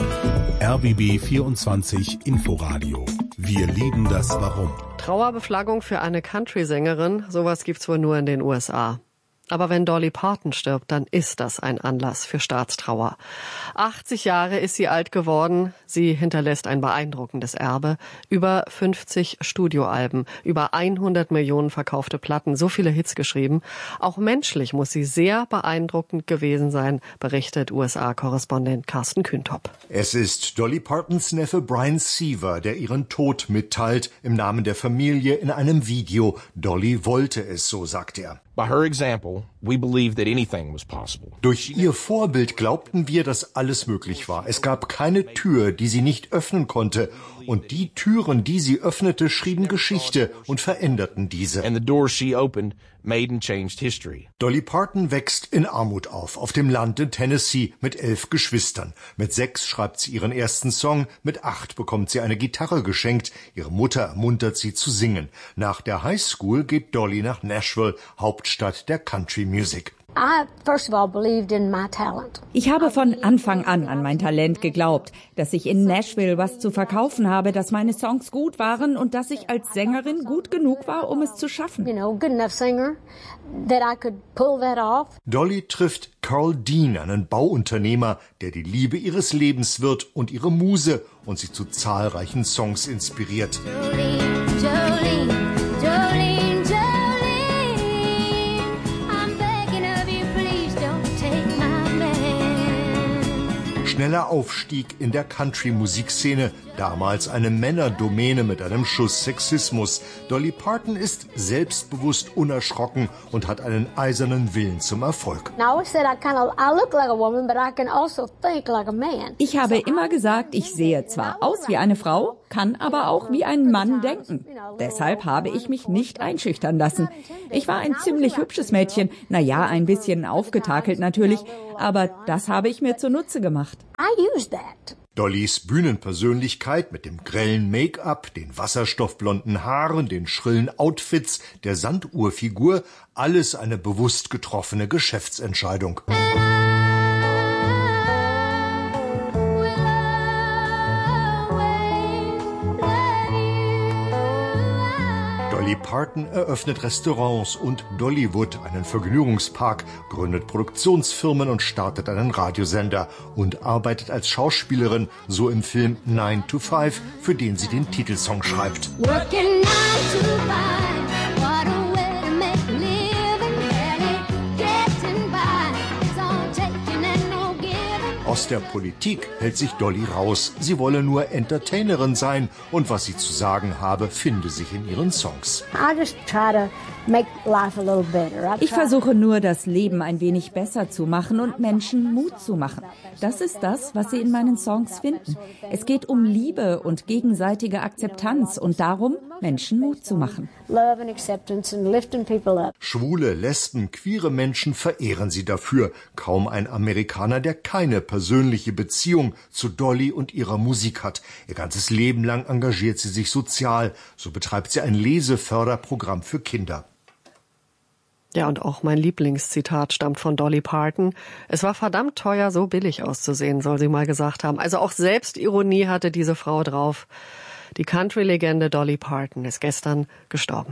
Speaker 3: R B B vierundzwanzig Inforadio. Wir lieben das Warum.
Speaker 4: Trauerbeflaggung für eine Country-Sängerin. Sowas gibt's wohl nur in den U S A. Aber wenn Dolly Parton stirbt, dann ist das ein Anlass für Staatstrauer. achtzig Jahre ist sie alt geworden. Sie hinterlässt ein beeindruckendes Erbe. Über fünfzig Studioalben, über hundert Millionen verkaufte Platten, so viele Hits geschrieben. Auch menschlich muss sie sehr beeindruckend gewesen sein, berichtet U S A-Korrespondent Carsten Kühntop.
Speaker 17: Es ist Dolly Partons Neffe Brian Seaver, der ihren Tod mitteilt, im Namen der Familie in einem Video. Dolly wollte es, so sagt er.
Speaker 18: By her example, we believed that anything was possible.
Speaker 17: Durch ihr Vorbild glaubten wir, dass alles möglich war. Es gab keine Tür, die sie nicht öffnen konnte. Und die Türen, die sie öffnete, schrieben Geschichte und veränderten diese.
Speaker 18: And the doors she opened made and changed history.
Speaker 17: Dolly Parton wächst in Armut auf, auf dem Land in Tennessee mit elf Geschwistern. Mit sechs schreibt sie ihren ersten Song, mit acht bekommt sie eine Gitarre geschenkt. Ihre Mutter ermuntert sie zu singen. Nach der High School geht Dolly nach Nashville, Hauptstadt der Country Music.
Speaker 19: Ich habe von Anfang an an mein Talent geglaubt, dass ich in Nashville was zu verkaufen habe, dass meine Songs gut waren und dass ich als Sängerin gut genug war, um es zu schaffen.
Speaker 17: Dolly trifft Carl Dean, einen Bauunternehmer, der die Liebe ihres Lebens wird und ihre Muse und sie zu zahlreichen Songs inspiriert.
Speaker 20: Jolene, Jolene, Jolene, Jolene, I'm begging of you, please don't take
Speaker 17: Schneller Aufstieg in der Country-Musikszene, damals eine Männerdomäne mit einem Schuss Sexismus. Dolly Parton ist selbstbewusst unerschrocken und hat einen eisernen Willen zum Erfolg.
Speaker 19: Ich habe immer gesagt, ich sehe zwar aus wie eine Frau, kann aber auch wie ein Mann denken. Deshalb habe ich mich nicht einschüchtern lassen. Ich war ein ziemlich hübsches Mädchen, na ja, ein bisschen aufgetakelt natürlich, aber das habe ich mir zunutze gemacht.
Speaker 17: Dollys Bühnenpersönlichkeit mit dem grellen Make-up, den wasserstoffblonden Haaren, den schrillen Outfits, der Sanduhrfigur, alles eine bewusst getroffene Geschäftsentscheidung. Dolly Parton eröffnet Restaurants und Dollywood, einen Vergnügungspark, gründet Produktionsfirmen und startet einen Radiosender und arbeitet als Schauspielerin, so im Film nine to five, für den sie den Titelsong schreibt.
Speaker 20: Working nine to five, what a way to make a living, barely getting by, it's all taking and no giving.
Speaker 17: Aus der Politik hält sich Dolly raus. Sie wolle nur Entertainerin sein und was sie zu sagen habe, finde sich in ihren Songs.
Speaker 19: Ich versuche nur, das Leben ein wenig besser zu machen und Menschen Mut zu machen. Das ist das, was Sie in meinen Songs finden. Es geht um Liebe und gegenseitige Akzeptanz und darum, Menschen Mut zu machen.
Speaker 17: Schwule, Lesben, queere Menschen verehren sie dafür. Kaum ein Amerikaner, der keine persönliche Beziehung zu Dolly und ihrer Musik hat. Ihr ganzes Leben lang engagiert sie sich sozial. So betreibt sie ein Leseförderprogramm für Kinder.
Speaker 4: Ja, und auch mein Lieblingszitat stammt von Dolly Parton. Es war verdammt teuer, so billig auszusehen, soll sie mal gesagt haben. Also auch Selbstironie hatte diese Frau drauf. Die Country-Legende Dolly Parton ist gestern gestorben.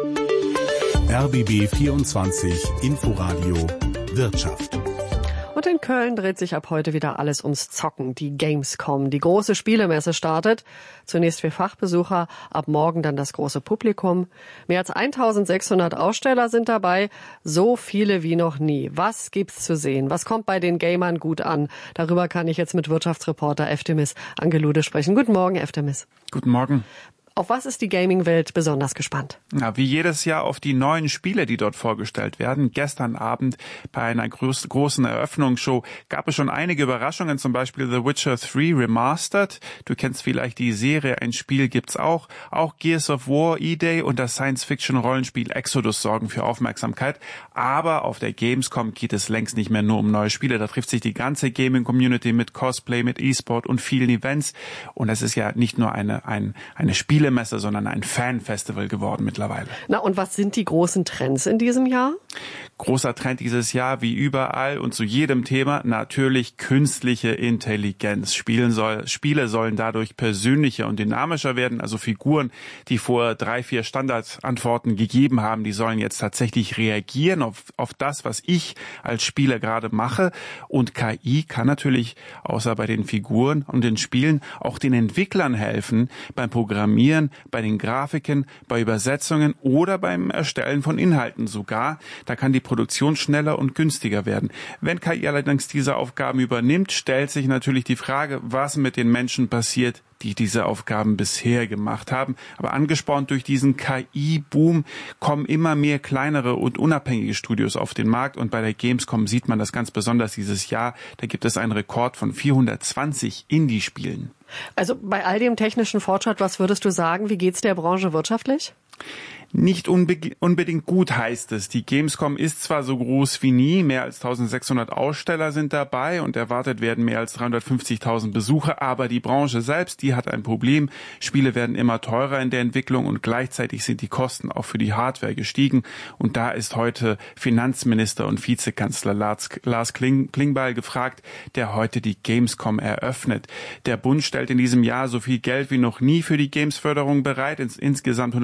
Speaker 3: R B B vierundzwanzig Inforadio Wirtschaft.
Speaker 4: Und in Köln dreht sich ab heute wieder alles ums Zocken. Die Gamescom, die große Spielemesse startet. Zunächst für Fachbesucher, ab morgen dann das große Publikum. Mehr als eintausendsechshundert Aussteller sind dabei, so viele wie noch nie. Was gibt's zu sehen? Was kommt bei den Gamern gut an? Darüber kann ich jetzt mit Wirtschaftsreporter Eftemis Angelude sprechen. Guten Morgen, Eftemis.
Speaker 21: Guten Morgen.
Speaker 4: Auf was ist die Gaming-Welt besonders gespannt?
Speaker 21: Ja, wie jedes Jahr auf die neuen Spiele, die dort vorgestellt werden. Gestern Abend bei einer groß, großen Eröffnungsshow gab es schon einige Überraschungen, zum Beispiel The Witcher drei Remastered. Du kennst vielleicht die Serie, ein Spiel gibt's auch. Auch Gears of War, E-Day und das Science-Fiction-Rollenspiel Exodus sorgen für Aufmerksamkeit. Aber auf der Gamescom geht es längst nicht mehr nur um neue Spiele. Da trifft sich die ganze Gaming-Community mit Cosplay, mit E-Sport und vielen Events. Und es ist ja nicht nur eine, ein, eine Spiel Messe, sondern ein Fan-Festival geworden mittlerweile.
Speaker 4: Na, und was sind die großen Trends in diesem Jahr?
Speaker 21: Großer Trend dieses Jahr, wie überall und zu jedem Thema, natürlich künstliche Intelligenz. Spielen soll, Spiele sollen dadurch persönlicher und dynamischer werden. Also Figuren, die vor drei, vier Standardantworten gegeben haben, die sollen jetzt tatsächlich reagieren auf, auf das, was ich als Spieler gerade mache. Und K I kann natürlich, außer bei den Figuren und den Spielen, auch den Entwicklern helfen beim Programmieren, bei den Grafiken, bei Übersetzungen oder beim Erstellen von Inhalten sogar. Da kann die Produktion schneller und günstiger werden. Wenn K I allerdings diese Aufgaben übernimmt, stellt sich natürlich die Frage, was mit den Menschen passiert, die diese Aufgaben bisher gemacht haben. Aber angespornt durch diesen K I-Boom kommen immer mehr kleinere und unabhängige Studios auf den Markt. Und bei der Gamescom sieht man das ganz besonders dieses Jahr. Da gibt es einen Rekord von vierhundertzwanzig Indie-Spielen.
Speaker 4: Also bei all dem technischen Fortschritt, was würdest du sagen, wie geht's der Branche wirtschaftlich?
Speaker 21: Nicht unbe- unbedingt gut, heißt es. Die Gamescom ist zwar so groß wie nie, mehr als eintausendsechshundert Aussteller sind dabei und erwartet werden mehr als dreihundertfünfzigtausend Besucher, aber die Branche selbst, die hat ein Problem. Spiele werden immer teurer in der Entwicklung und gleichzeitig sind die Kosten auch für die Hardware gestiegen. Und da ist heute Finanzminister und Vizekanzler Lars, Lars Kling, Klingbeil gefragt, der heute die Gamescom eröffnet. Der Bund stellt in diesem Jahr so viel Geld wie noch nie für die Gamesförderung bereit, ins, insgesamt hundertfünfundzwanzig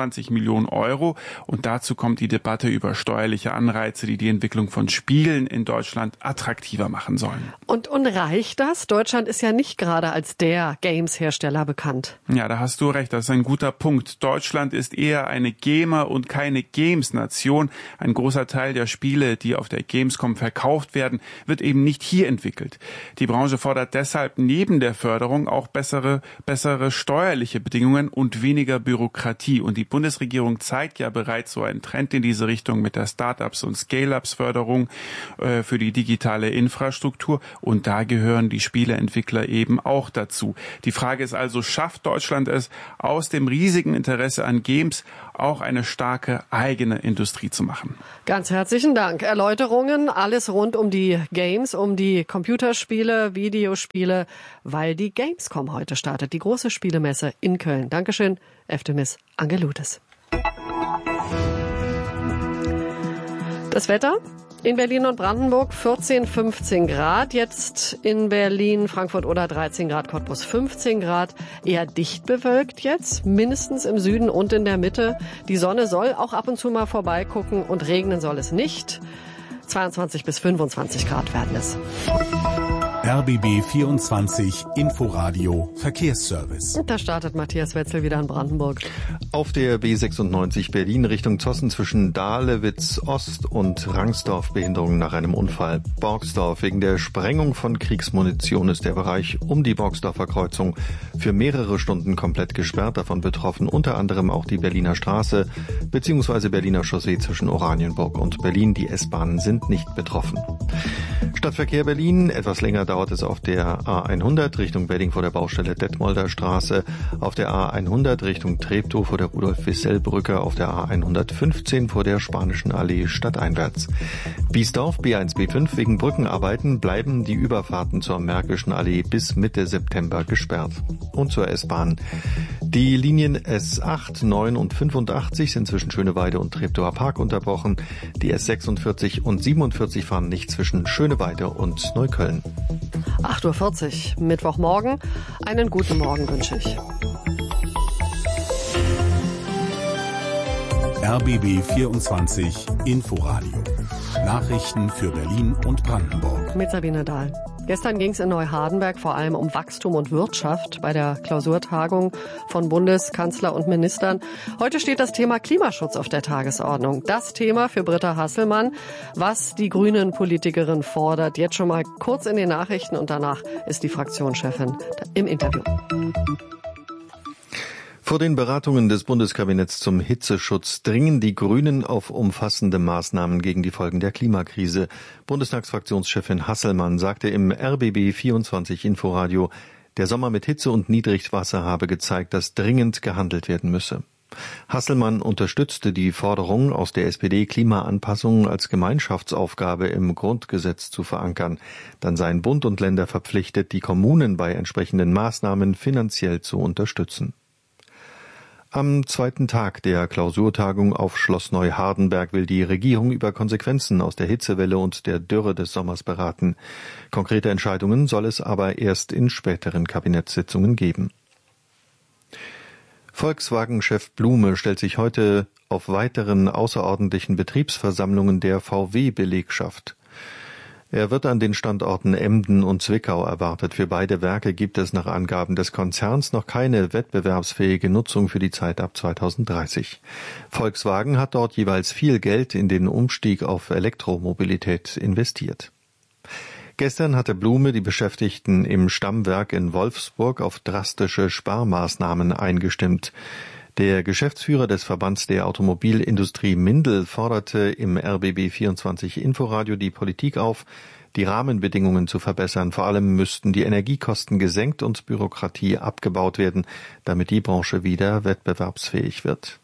Speaker 21: vierundzwanzig Millionen Euro. Und dazu kommt die Debatte über steuerliche Anreize, die die Entwicklung von Spielen in Deutschland attraktiver machen sollen.
Speaker 4: Und, und reicht das? Deutschland ist ja nicht gerade als der Games-Hersteller bekannt.
Speaker 21: Ja, da hast du recht. Das ist ein guter Punkt. Deutschland ist eher eine Gamer- und keine Games-Nation. Ein großer Teil der Spiele, die auf der Gamescom verkauft werden, wird eben nicht hier entwickelt. Die Branche fordert deshalb neben der Förderung auch bessere, bessere steuerliche Bedingungen und weniger Bürokratie. Und die Bundesregierung zeigt ja bereits so einen Trend in diese Richtung mit der Start-ups- und Scale-ups-Förderung äh, für die digitale Infrastruktur. Und da gehören die Spieleentwickler eben auch dazu. Die Frage ist also, schafft Deutschland es, aus dem riesigen Interesse an Games auch eine starke eigene Industrie zu machen?
Speaker 4: Ganz herzlichen Dank. Erläuterungen, alles rund um die Games, um die Computerspiele, Videospiele, weil die Gamescom heute startet, die große Spielemesse in Köln. Dankeschön, Eftemis Angelutis. Das Wetter? In Berlin und Brandenburg vierzehn, fünfzehn Grad. Jetzt in Berlin, Frankfurt oder dreizehn Grad, Cottbus fünfzehn Grad. Eher dicht bewölkt jetzt, mindestens im Süden und in der Mitte. Die Sonne soll auch ab und zu mal vorbeigucken und regnen soll es nicht. zweiundzwanzig bis fünfundzwanzig Grad werden es.
Speaker 3: R B B vierundzwanzig Inforadio Verkehrsservice.
Speaker 4: Und da startet Matthias Wetzel wieder in Brandenburg.
Speaker 1: Auf der B sechsundneunzig Berlin Richtung Zossen zwischen Dahlewitz Ost und Rangsdorf Behinderungen nach einem Unfall. Borgsdorf. Wegen der Sprengung von Kriegsmunition ist der Bereich um die Borgsdorfer Kreuzung für mehrere Stunden komplett gesperrt. Davon betroffen unter anderem auch die Berliner Straße bzw. Berliner Chaussee zwischen Oranienburg und Berlin. Die S-Bahnen sind nicht betroffen. Stadtverkehr Berlin. Etwas länger dauert es auf der A hundert Richtung Wedding vor der Baustelle Detmolder Straße, auf der A hundert Richtung Treptow vor der Rudolf-Wissell-Brücke, auf der A hundertfünfzehn vor der Spanischen Allee stadteinwärts. Biesdorf B eins B fünf wegen Brückenarbeiten bleiben die Überfahrten zur Märkischen Allee bis Mitte September gesperrt. Und zur S-Bahn. Die Linien S acht, neun und fünfundachtzig sind zwischen Schöneweide und Treptower Park unterbrochen. Die S sechsundvierzig und siebenundvierzig fahren nicht zwischen Schöneweide und Neukölln.
Speaker 4: acht Uhr vierzig, Mittwochmorgen. Einen guten Morgen wünsche ich.
Speaker 3: R B B vierundzwanzig Inforadio. Nachrichten für Berlin und Brandenburg.
Speaker 4: Mit Sabine Dahl. Gestern ging es in Neuhardenberg vor allem um Wachstum und Wirtschaft bei der Klausurtagung von Bundeskanzler und Ministern. Heute steht das Thema Klimaschutz auf der Tagesordnung. Das Thema für Britta Hasselmann, was die Grünen-Politikerin fordert. Jetzt schon mal kurz in den Nachrichten und danach ist die Fraktionschefin im Interview.
Speaker 1: Vor den Beratungen des Bundeskabinetts zum Hitzeschutz dringen die Grünen auf umfassende Maßnahmen gegen die Folgen der Klimakrise. Bundestagsfraktionschefin Hasselmann sagte im R B B vierundzwanzig Inforadio, der Sommer mit Hitze und Niedrigwasser habe gezeigt, dass dringend gehandelt werden müsse. Hasselmann unterstützte die Forderung aus der S P D, Klimaanpassungen als Gemeinschaftsaufgabe im Grundgesetz zu verankern. Dann seien Bund und Länder verpflichtet, die Kommunen bei entsprechenden Maßnahmen finanziell zu unterstützen. Am zweiten Tag der Klausurtagung auf Schloss Neuhardenberg will die Regierung über Konsequenzen aus der Hitzewelle und der Dürre des Sommers beraten. Konkrete Entscheidungen soll es aber erst in späteren Kabinettssitzungen geben. Volkswagen-Chef Blume stellt sich heute auf weiteren außerordentlichen Betriebsversammlungen der V W-Belegschaft. Er wird an den Standorten Emden und Zwickau erwartet. Für beide Werke gibt es nach Angaben des Konzerns noch keine wettbewerbsfähige Nutzung für die Zeit ab zweitausenddreißig. Volkswagen hat dort jeweils viel Geld in den Umstieg auf Elektromobilität investiert. Gestern hatte Blume die Beschäftigten im Stammwerk in Wolfsburg auf drastische Sparmaßnahmen eingestimmt. Der Geschäftsführer des Verbands der Automobilindustrie Mindel forderte im R B B vierundzwanzig Inforadio die Politik auf, die Rahmenbedingungen zu verbessern. Vor allem müssten die Energiekosten gesenkt und Bürokratie abgebaut werden, damit die Branche wieder wettbewerbsfähig wird.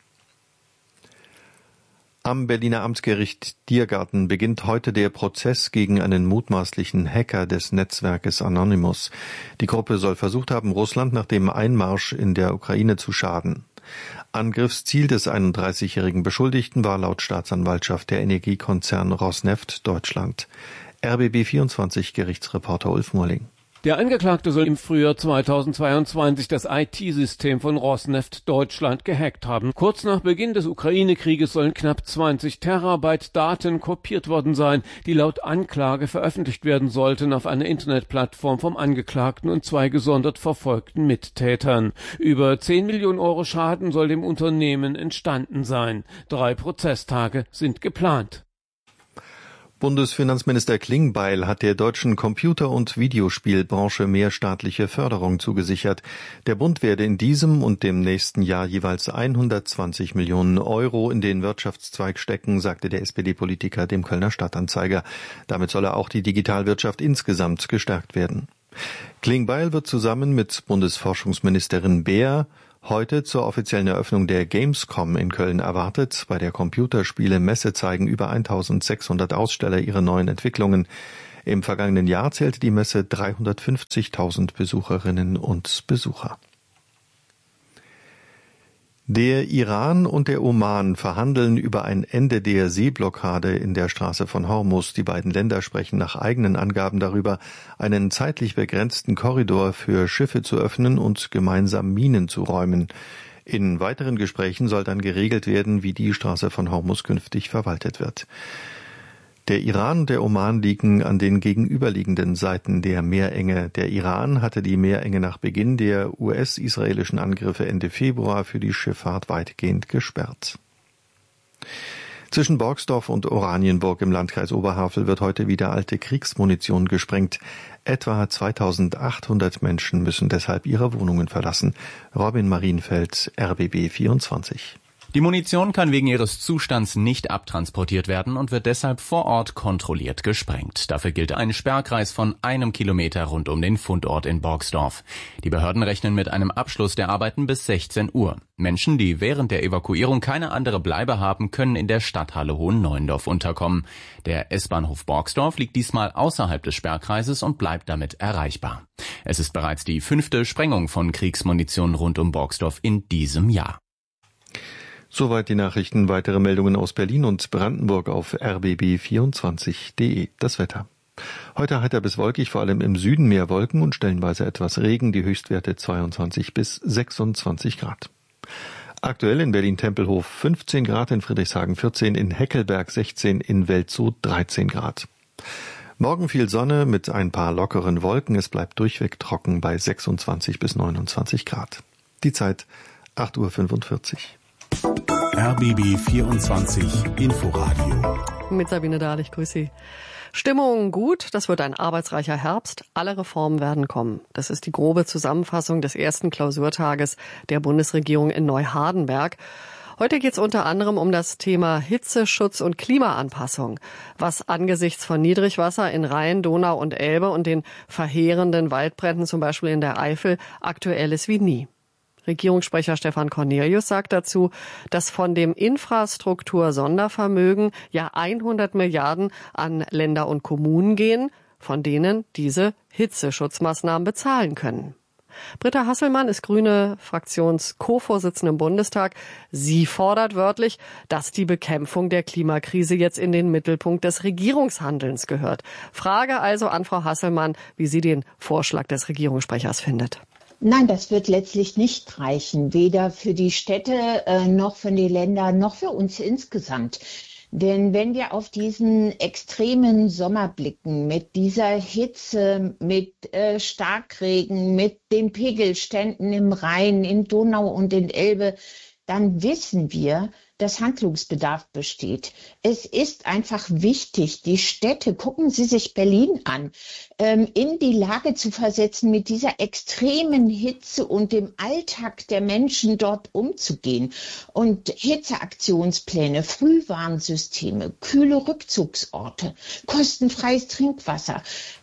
Speaker 1: Am Berliner Amtsgericht Tiergarten beginnt heute der Prozess gegen einen mutmaßlichen Hacker des Netzwerkes Anonymous. Die Gruppe soll versucht haben, Russland nach dem Einmarsch in der Ukraine zu schaden. Angriffsziel des einunddreißigjährigen Beschuldigten war laut Staatsanwaltschaft der Energiekonzern Rosneft Deutschland. R B B vierundzwanzig Gerichtsreporter Ulf Murling.
Speaker 2: Der Angeklagte soll im Frühjahr zweitausendzweiundzwanzig das I T-System von Rosneft Deutschland gehackt haben. Kurz nach Beginn des Ukraine-Krieges sollen knapp zwanzig Terabyte Daten kopiert worden sein, die laut Anklage veröffentlicht werden sollten auf einer Internetplattform vom Angeklagten und zwei gesondert verfolgten Mittätern. Über zehn Millionen Euro Schaden soll dem Unternehmen entstanden sein. Drei Prozesstage sind geplant.
Speaker 1: Bundesfinanzminister Klingbeil hat der deutschen Computer- und Videospielbranche mehr staatliche Förderung zugesichert. Der Bund werde in diesem und dem nächsten Jahr jeweils hundertzwanzig Millionen Euro in den Wirtschaftszweig stecken, sagte der S P D-Politiker dem Kölner Stadtanzeiger. Damit solle auch die Digitalwirtschaft insgesamt gestärkt werden. Klingbeil wird zusammen mit Bundesforschungsministerin Beer heute zur offiziellen Eröffnung der Gamescom in Köln erwartet. Bei der Computerspiele-Messe zeigen über eintausendsechshundert Aussteller ihre neuen Entwicklungen. Im vergangenen Jahr zählte die Messe dreihundertfünfzigtausend Besucherinnen und Besucher. Der Iran und der Oman verhandeln über ein Ende der Seeblockade in der Straße von Hormuz. Die beiden Länder sprechen nach eigenen Angaben darüber, einen zeitlich begrenzten Korridor für Schiffe zu öffnen und gemeinsam Minen zu räumen. In weiteren Gesprächen soll dann geregelt werden, wie die Straße von Hormuz künftig verwaltet wird. Der Iran und der Oman liegen an den gegenüberliegenden Seiten der Meerenge. Der Iran hatte die Meerenge nach Beginn der U S-israelischen Angriffe Ende Februar für die Schifffahrt weitgehend gesperrt. Zwischen Borgsdorf und Oranienburg im Landkreis Oberhavel wird heute wieder alte Kriegsmunition gesprengt. Etwa zweitausendachthundert Menschen müssen deshalb ihre Wohnungen verlassen. Robin Marienfeld, R B B vierundzwanzig.
Speaker 22: Die Munition kann wegen ihres Zustands nicht abtransportiert werden und wird deshalb vor Ort kontrolliert gesprengt. Dafür gilt ein Sperrkreis von einem Kilometer rund um den Fundort in Borgsdorf. Die Behörden rechnen mit einem Abschluss der Arbeiten bis sechzehn Uhr. Menschen, die während der Evakuierung keine andere Bleibe haben, können in der Stadthalle Hohenneuendorf unterkommen. Der S-Bahnhof Borgsdorf liegt diesmal außerhalb des Sperrkreises und bleibt damit erreichbar. Es ist bereits die fünfte Sprengung von Kriegsmunition rund um Borgsdorf in diesem Jahr.
Speaker 1: Soweit die Nachrichten. Weitere Meldungen aus Berlin und Brandenburg auf r b b vierundzwanzig punkt de. Das Wetter. Heute heiter bis wolkig, vor allem im Süden mehr Wolken und stellenweise etwas Regen. Die Höchstwerte zweiundzwanzig bis sechsundzwanzig Grad. Aktuell in Berlin-Tempelhof fünfzehn Grad, in Friedrichshagen vierzehn, in Heckelberg sechzehn, in Welzow dreizehn Grad. Morgen viel Sonne mit ein paar lockeren Wolken. Es bleibt durchweg trocken bei sechsundzwanzig bis neunundzwanzig Grad. Die Zeit acht Uhr fünfundvierzig.
Speaker 3: R B B vierundzwanzig Inforadio.
Speaker 4: Mit Sabine Dahl, ich grüße Sie. Stimmung gut, das wird ein arbeitsreicher Herbst. Alle Reformen werden kommen. Das ist die grobe Zusammenfassung des ersten Klausurtages der Bundesregierung in Neuhardenberg. Heute geht es unter anderem um das Thema Hitzeschutz und Klimaanpassung, was angesichts von Niedrigwasser in Rhein, Donau und Elbe und den verheerenden Waldbränden zum Beispiel in der Eifel aktuell ist wie nie. Regierungssprecher Stefan Cornelius sagt dazu, dass von dem Infrastruktur-Sondervermögen ja hundert Milliarden an Länder und Kommunen gehen, von denen diese Hitzeschutzmaßnahmen bezahlen können. Britta Hasselmann ist grüne Fraktions-Co-Vorsitzende im Bundestag. Sie fordert wörtlich, dass die Bekämpfung der Klimakrise jetzt in den Mittelpunkt des Regierungshandelns gehört. Frage also an Frau Hasselmann, wie sie den Vorschlag des Regierungssprechers findet.
Speaker 14: Nein, das wird letztlich nicht reichen, weder für die Städte äh, noch für die Länder noch für uns insgesamt. Denn wenn wir auf diesen extremen Sommer blicken, mit dieser Hitze, mit äh, Starkregen, mit den Pegelständen im Rhein, in Donau und in Elbe, dann wissen wir, dass Handlungsbedarf besteht. Es ist einfach wichtig, die Städte, gucken Sie sich Berlin an, ähm, in die Lage zu versetzen, mit dieser extremen Hitze und dem Alltag der Menschen dort umzugehen. Und Hitzeaktionspläne, Frühwarnsysteme, kühle Rückzugsorte, kostenfreies Trinkwasser,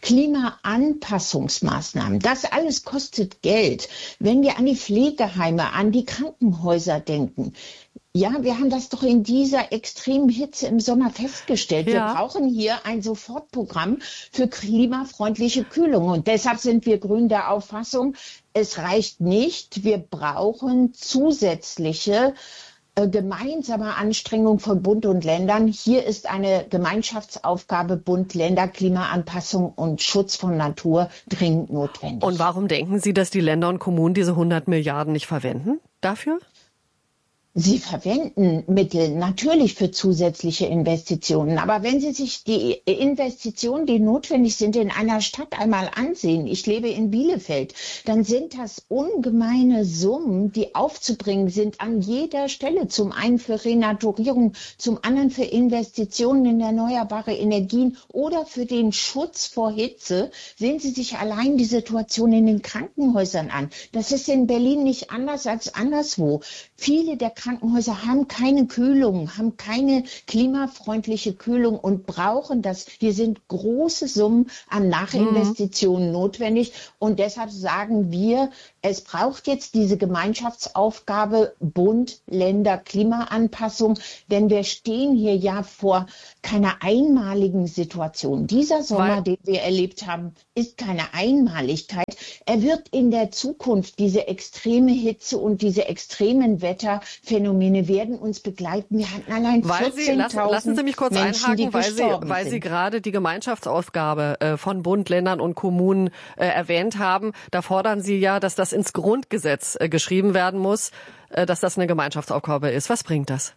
Speaker 14: Klimaanpassungsmaßnahmen, das alles kostet Geld. Wenn wir an die Pflegeheime, an die Krankenhäuser denken, ja, wir haben das doch in dieser extremen Hitze im Sommer festgestellt. Ja. Wir brauchen hier ein Sofortprogramm für klimafreundliche Kühlung. Und deshalb sind wir Grünen der Auffassung, es reicht nicht. Wir brauchen zusätzliche äh, gemeinsame Anstrengung von Bund und Ländern. Hier ist eine Gemeinschaftsaufgabe Bund-Länder-Klimaanpassung und Schutz von Natur dringend notwendig.
Speaker 4: Und warum denken Sie, dass die Länder und Kommunen diese hundert Milliarden nicht verwenden dafür?
Speaker 14: Sie verwenden Mittel natürlich für zusätzliche Investitionen. Aber wenn Sie sich die Investitionen, die notwendig sind, in einer Stadt einmal ansehen, ich lebe in Bielefeld, dann sind das ungemeine Summen, die aufzubringen sind an jeder Stelle. Zum einen für Renaturierung, zum anderen für Investitionen in erneuerbare Energien oder für den Schutz vor Hitze. Sehen Sie sich allein die Situation in den Krankenhäusern an. Das ist in Berlin nicht anders als anderswo. Viele der Krankenhäuser haben keine Kühlung, haben keine klimafreundliche Kühlung und brauchen das. Hier sind große Summen an Nachinvestitionen mhm. notwendig. Und deshalb sagen wir, es braucht jetzt diese Gemeinschaftsaufgabe Bund, Länder, Klimaanpassung. Denn wir stehen hier ja vor keiner einmaligen Situation. Dieser Sommer, Weil den wir erlebt haben, ist keine Einmaligkeit. Er wird in der Zukunft, diese extreme Hitze und diese extremen Wetterphänomene werden uns begleiten. Wir hatten allein vierzehntausend
Speaker 4: lassen, lassen Sie mich kurz
Speaker 14: Menschen,
Speaker 4: einhaken, weil Sie, weil Sie gerade die Gemeinschaftsaufgabe äh, von Bund, Ländern und Kommunen äh, erwähnt haben. Da fordern Sie ja, dass das ins Grundgesetz äh, geschrieben werden muss, äh, dass das eine Gemeinschaftsaufgabe ist. Was bringt das?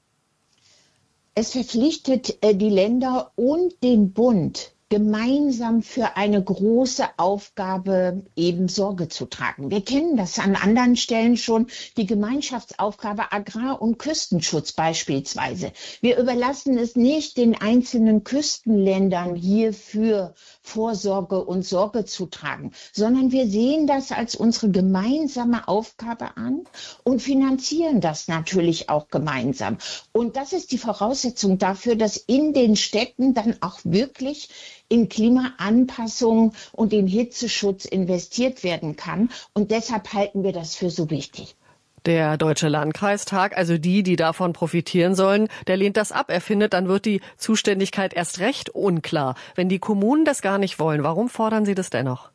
Speaker 14: Es verpflichtet äh, die Länder und den Bund, gemeinsam für eine große Aufgabe eben Sorge zu tragen. Wir kennen das an anderen Stellen schon, die Gemeinschaftsaufgabe Agrar- und Küstenschutz beispielsweise. Wir überlassen es nicht den einzelnen Küstenländern hierfür Vorsorge und Sorge zu tragen, sondern wir sehen das als unsere gemeinsame Aufgabe an und finanzieren das natürlich auch gemeinsam. Und das ist die Voraussetzung dafür, dass in den Städten dann auch wirklich in Klimaanpassung und in Hitzeschutz investiert werden kann. Und deshalb halten wir das für so wichtig.
Speaker 4: Der Deutsche Landkreistag, also die, die davon profitieren sollen, der lehnt das ab. Er findet, dann wird die Zuständigkeit erst recht unklar. Wenn die Kommunen das gar nicht wollen, warum fordern Sie das dennoch?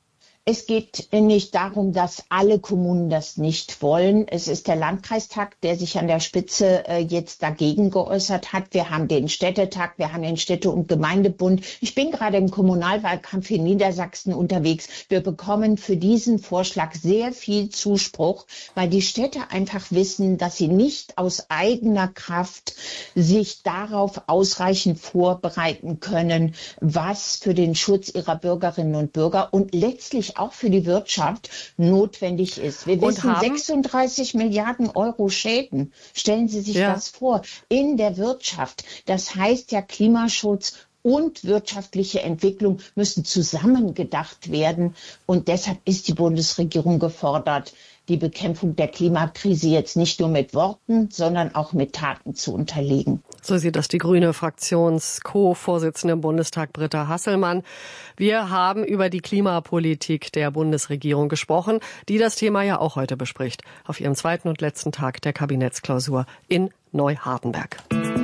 Speaker 14: Es geht nicht darum, dass alle Kommunen das nicht wollen. Es ist der Landkreistag, der sich an der Spitze äh, jetzt dagegen geäußert hat. Wir haben den Städtetag, wir haben den Städte- und Gemeindebund. Ich bin gerade im Kommunalwahlkampf in Niedersachsen unterwegs. Wir bekommen für diesen Vorschlag sehr viel Zuspruch, weil die Städte einfach wissen, dass sie nicht aus eigener Kraft sich darauf ausreichend vorbereiten können, was für den Schutz ihrer Bürgerinnen und Bürger und letztlich auch für die Wirtschaft notwendig ist. Wir wissen, sechsunddreißig Milliarden Euro Schäden. Stellen Sie sich ja. das vor, in der Wirtschaft. Das heißt ja, Klimaschutz und wirtschaftliche Entwicklung müssen zusammen gedacht werden. Und deshalb ist die Bundesregierung gefordert, die Bekämpfung der Klimakrise jetzt nicht nur mit Worten, sondern auch mit Taten zu unterlegen.
Speaker 4: So sieht das die grüne Fraktions-Co-Vorsitzende im Bundestag, Britta Hasselmann. Wir haben über die Klimapolitik der Bundesregierung gesprochen, die das Thema ja auch heute bespricht, auf ihrem zweiten und letzten Tag der Kabinettsklausur in Neuhardenberg.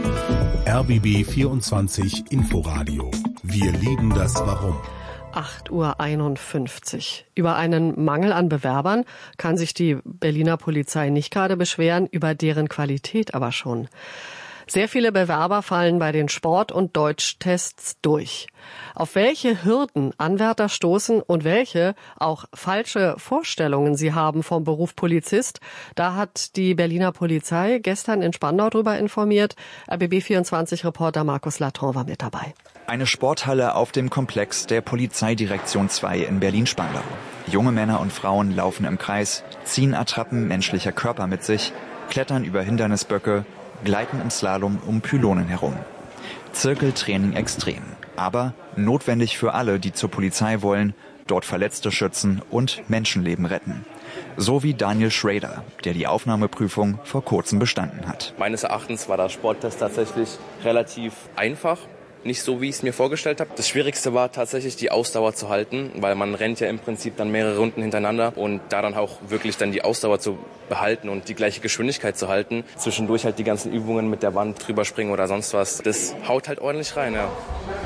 Speaker 3: R B B vierundzwanzig Inforadio. Wir lieben das Warum.
Speaker 4: acht Uhr einundfünfzig. Über einen Mangel an Bewerbern kann sich die Berliner Polizei nicht gerade beschweren, über deren Qualität aber schon. Sehr viele Bewerber fallen bei den Sport- und Deutschtests durch. Auf welche Hürden Anwärter stoßen und welche auch falsche Vorstellungen sie haben vom Beruf Polizist, da hat die Berliner Polizei gestern in Spandau darüber informiert. R B B vierundzwanzig-Reporter Markus Latron war mit dabei.
Speaker 5: Eine Sporthalle auf dem Komplex der Polizeidirektion zwei in Berlin-Spandau. Junge Männer und Frauen laufen im Kreis, ziehen Attrappen menschlicher Körper mit sich, klettern über Hindernisböcke, gleiten im Slalom um Pylonen herum. Zirkeltraining extrem, aber notwendig für alle, die zur Polizei wollen, dort Verletzte schützen und Menschenleben retten. So wie Daniel Schrader, der die Aufnahmeprüfung vor kurzem bestanden hat.
Speaker 7: Meines Erachtens war der Sporttest tatsächlich relativ einfach. Nicht so, wie ich es mir vorgestellt habe. Das Schwierigste war tatsächlich die Ausdauer zu halten, weil man rennt ja im Prinzip dann mehrere Runden hintereinander und da dann auch wirklich dann die Ausdauer zu behalten und die gleiche Geschwindigkeit zu halten. Zwischendurch halt die ganzen Übungen mit der Wand drüber springen oder sonst was. Das haut halt ordentlich rein, ja.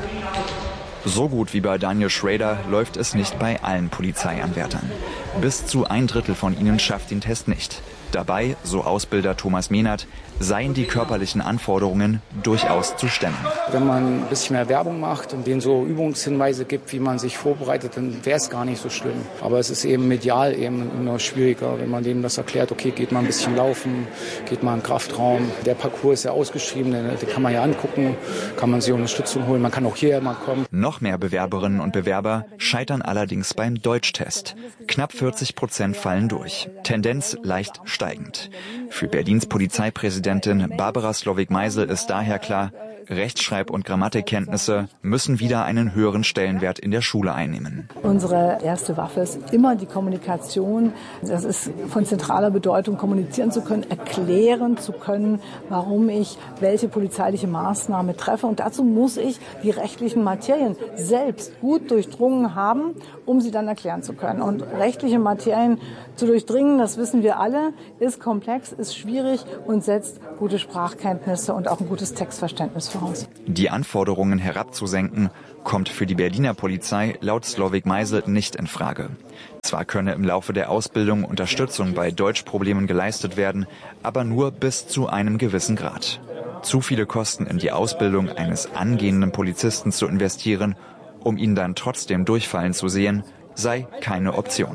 Speaker 5: So gut wie bei Daniel Schrader läuft es nicht bei allen Polizeianwärtern. Bis zu ein Drittel von ihnen schafft den Test nicht. Dabei, so Ausbilder Thomas Mehnert, seien die körperlichen Anforderungen durchaus zu stemmen.
Speaker 8: Wenn man ein bisschen mehr Werbung macht und denen so Übungshinweise gibt, wie man sich vorbereitet, dann wäre es gar nicht so schlimm. Aber es ist eben medial eben immer schwieriger, wenn man denen das erklärt, okay, geht mal ein bisschen laufen, geht mal in den Kraftraum. Der Parcours ist ja ausgeschrieben, den, den kann man ja angucken, kann man sich Unterstützung holen, man kann auch hierher mal kommen.
Speaker 5: Noch mehr Bewerberinnen und Bewerber scheitern allerdings beim Deutschtest. Knapp vierzig Prozent fallen durch. Tendenz leicht steigend. Für Berlins Polizeipräsidentin Barbara Slowik-Meisel ist daher klar, Rechtschreib- und Grammatikkenntnisse müssen wieder einen höheren Stellenwert in der Schule einnehmen.
Speaker 9: Unsere erste Waffe ist immer die Kommunikation. Das ist von zentraler Bedeutung, kommunizieren zu können, erklären zu können, warum ich welche polizeiliche Maßnahme treffe. Und dazu muss ich die rechtlichen Materien selbst gut durchdrungen haben, um sie dann erklären zu können. Und rechtliche Materien zu durchdringen, das wissen wir alle, ist komplex, ist schwierig und setzt gute Sprachkenntnisse und auch ein gutes Textverständnis voraus.
Speaker 5: Die Anforderungen herabzusenken, kommt für die Berliner Polizei laut Slowik-Meisel nicht in Frage. Zwar könne im Laufe der Ausbildung Unterstützung bei Deutschproblemen geleistet werden, aber nur bis zu einem gewissen Grad. Zu viele Kosten in die Ausbildung eines angehenden Polizisten zu investieren, um ihn dann trotzdem durchfallen zu sehen, sei keine Option.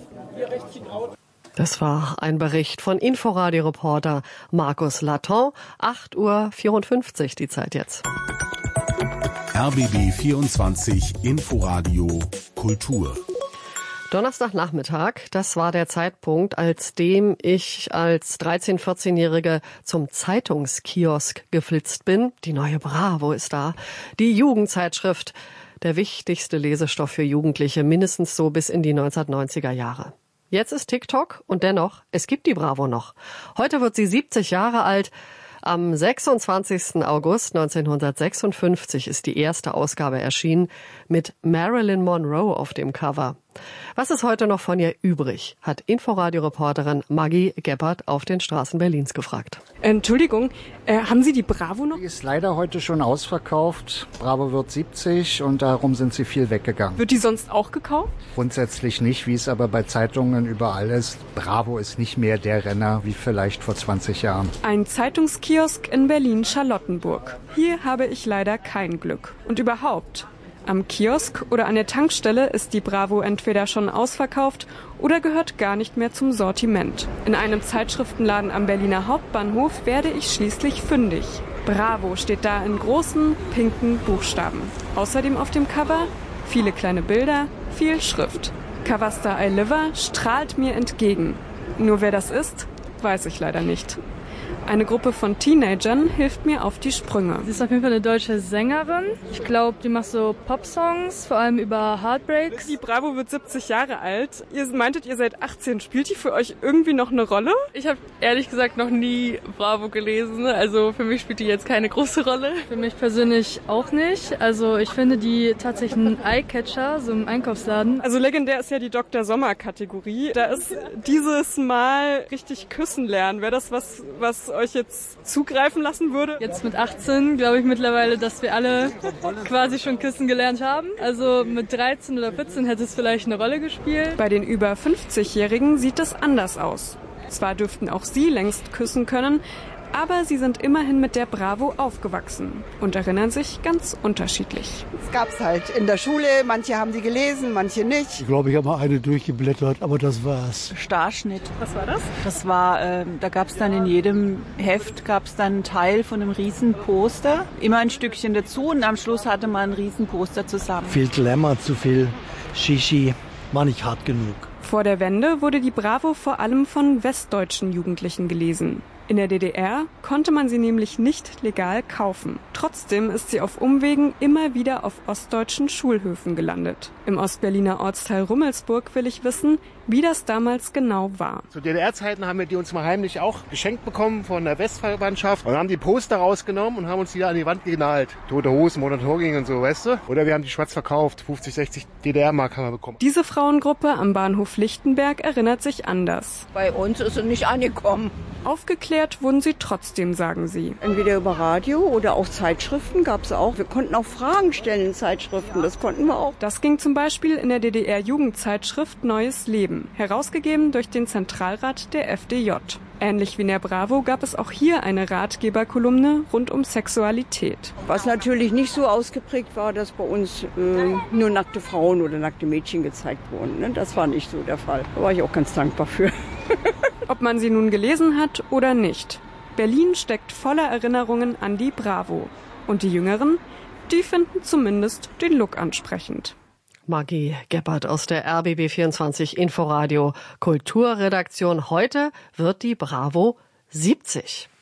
Speaker 4: Das war ein Bericht von Inforadio-Reporter Markus Laton. acht Uhr vierundfünfzig die Zeit jetzt.
Speaker 3: R B B vierundzwanzig Inforadio Kultur.
Speaker 4: Donnerstagnachmittag, das war der Zeitpunkt, als dem ich als dreizehn-, vierzehnjährige zum Zeitungskiosk geflitzt bin. Die neue Bravo ist da. Die Jugendzeitschrift, der wichtigste Lesestoff für Jugendliche, mindestens so bis in die neunzehnhundertneunziger Jahre. Jetzt ist TikTok und dennoch, es gibt die Bravo noch. Heute wird sie siebzig Jahre alt. Am sechsundzwanzigsten August neunzehnhundertsechsundfünfzig ist die erste Ausgabe erschienen mit Marilyn Monroe auf dem Cover. Was ist heute noch von ihr übrig, hat Inforadio-Reporterin Maggie Gebhardt auf den Straßen Berlins gefragt.
Speaker 23: Entschuldigung, äh, haben Sie die Bravo noch?
Speaker 24: Die ist leider heute schon ausverkauft. Bravo wird siebzig und darum sind sie viel weggegangen.
Speaker 23: Wird die sonst auch gekauft?
Speaker 24: Grundsätzlich nicht, wie es aber bei Zeitungen überall ist. Bravo ist nicht mehr der Renner wie vielleicht vor zwanzig Jahren.
Speaker 23: Ein Zeitungskiosk in Berlin-Charlottenburg. Hier habe ich leider kein Glück. Und überhaupt, am Kiosk oder an der Tankstelle ist die Bravo entweder schon ausverkauft oder gehört gar nicht mehr zum Sortiment. In einem Zeitschriftenladen am Berliner Hauptbahnhof werde ich schließlich fündig. Bravo steht da in großen, pinken Buchstaben. Außerdem auf dem Cover viele kleine Bilder, viel Schrift. Coverstar Iliver strahlt mir entgegen. Nur wer das ist, weiß ich leider nicht. Eine Gruppe von Teenagern hilft mir auf die Sprünge.
Speaker 25: Sie ist auf jeden Fall eine deutsche Sängerin. Ich glaube, die macht so Popsongs, vor allem über Heartbreaks.
Speaker 23: Die Bravo wird siebzig Jahre alt. Ihr meintet, ihr seid achtzehn. Spielt die für euch irgendwie noch eine Rolle?
Speaker 25: Ich habe ehrlich gesagt noch nie Bravo gelesen. Also für mich spielt die jetzt keine große Rolle. Für mich persönlich auch nicht. Also ich finde die tatsächlich ein Eyecatcher, so im Einkaufsladen.
Speaker 23: Also legendär ist ja die Doktor Sommer-Kategorie. Da ist dieses Mal richtig küssen lernen. Wäre das was, was euch jetzt zugreifen lassen würde?
Speaker 25: Jetzt mit achtzehn glaube ich mittlerweile, dass wir alle quasi schon küssen gelernt haben. Also mit dreizehn oder vierzehn hätte es vielleicht eine Rolle gespielt.
Speaker 23: Bei den über fünfzigjährigen sieht es anders aus. Zwar dürften auch sie längst küssen können, aber sie sind immerhin mit der Bravo aufgewachsen und erinnern sich ganz unterschiedlich.
Speaker 26: Es gab's halt in der Schule, manche haben die gelesen, manche nicht.
Speaker 27: Ich glaube, ich habe mal eine durchgeblättert, aber das war's.
Speaker 28: Starschnitt.
Speaker 23: Was war das?
Speaker 28: Das war, äh, da gab's dann in jedem Heft gab's dann einen Teil von einem riesen Poster, immer ein Stückchen dazu und am Schluss hatte man ein riesen Poster zusammen.
Speaker 27: Viel Glamour, zu viel Shishi, war nicht hart genug.
Speaker 23: Vor der Wende wurde die Bravo vor allem von westdeutschen Jugendlichen gelesen. In der D D R konnte man sie nämlich nicht legal kaufen. Trotzdem ist sie auf Umwegen immer wieder auf ostdeutschen Schulhöfen gelandet. Im Ostberliner Ortsteil Rummelsburg will ich wissen, wie das damals genau war.
Speaker 29: Zu D D R-Zeiten haben wir die uns mal heimlich auch geschenkt bekommen von der Westverwandtschaft und haben die Poster rausgenommen und haben uns die da an die Wand genagelt. Tote Hosen, Modern Talking und so, weißt du? Oder wir haben die schwarz verkauft, fünfzig, sechzig D D R-Mark haben wir bekommen.
Speaker 23: Diese Frauengruppe am Bahnhof Lichtenberg erinnert sich anders.
Speaker 26: Bei uns ist sie nicht angekommen.
Speaker 23: Aufgeklärt Aufgeklärt wurden sie trotzdem, sagen sie.
Speaker 6: Entweder über Radio oder auch Zeitschriften gab es auch. Wir konnten auch Fragen stellen in Zeitschriften, das konnten wir auch.
Speaker 23: Das ging zum Beispiel in der D D R-Jugendzeitschrift Neues Leben, herausgegeben durch den Zentralrat der F D J. Ähnlich wie in der Bravo gab es auch hier eine Ratgeberkolumne rund um Sexualität.
Speaker 6: Was natürlich nicht so ausgeprägt war, dass bei uns äh, nur nackte Frauen oder nackte Mädchen gezeigt wurden. Ne? Das war nicht so der Fall. Da war ich auch ganz dankbar für.
Speaker 23: Ob man sie nun gelesen hat oder nicht. Berlin steckt voller Erinnerungen an die Bravo. Und die Jüngeren, die finden zumindest den Look ansprechend.
Speaker 4: Maggie Gebhardt aus der R B B vierundzwanzig Inforadio Kulturredaktion. Heute wird die Bravo siebzig.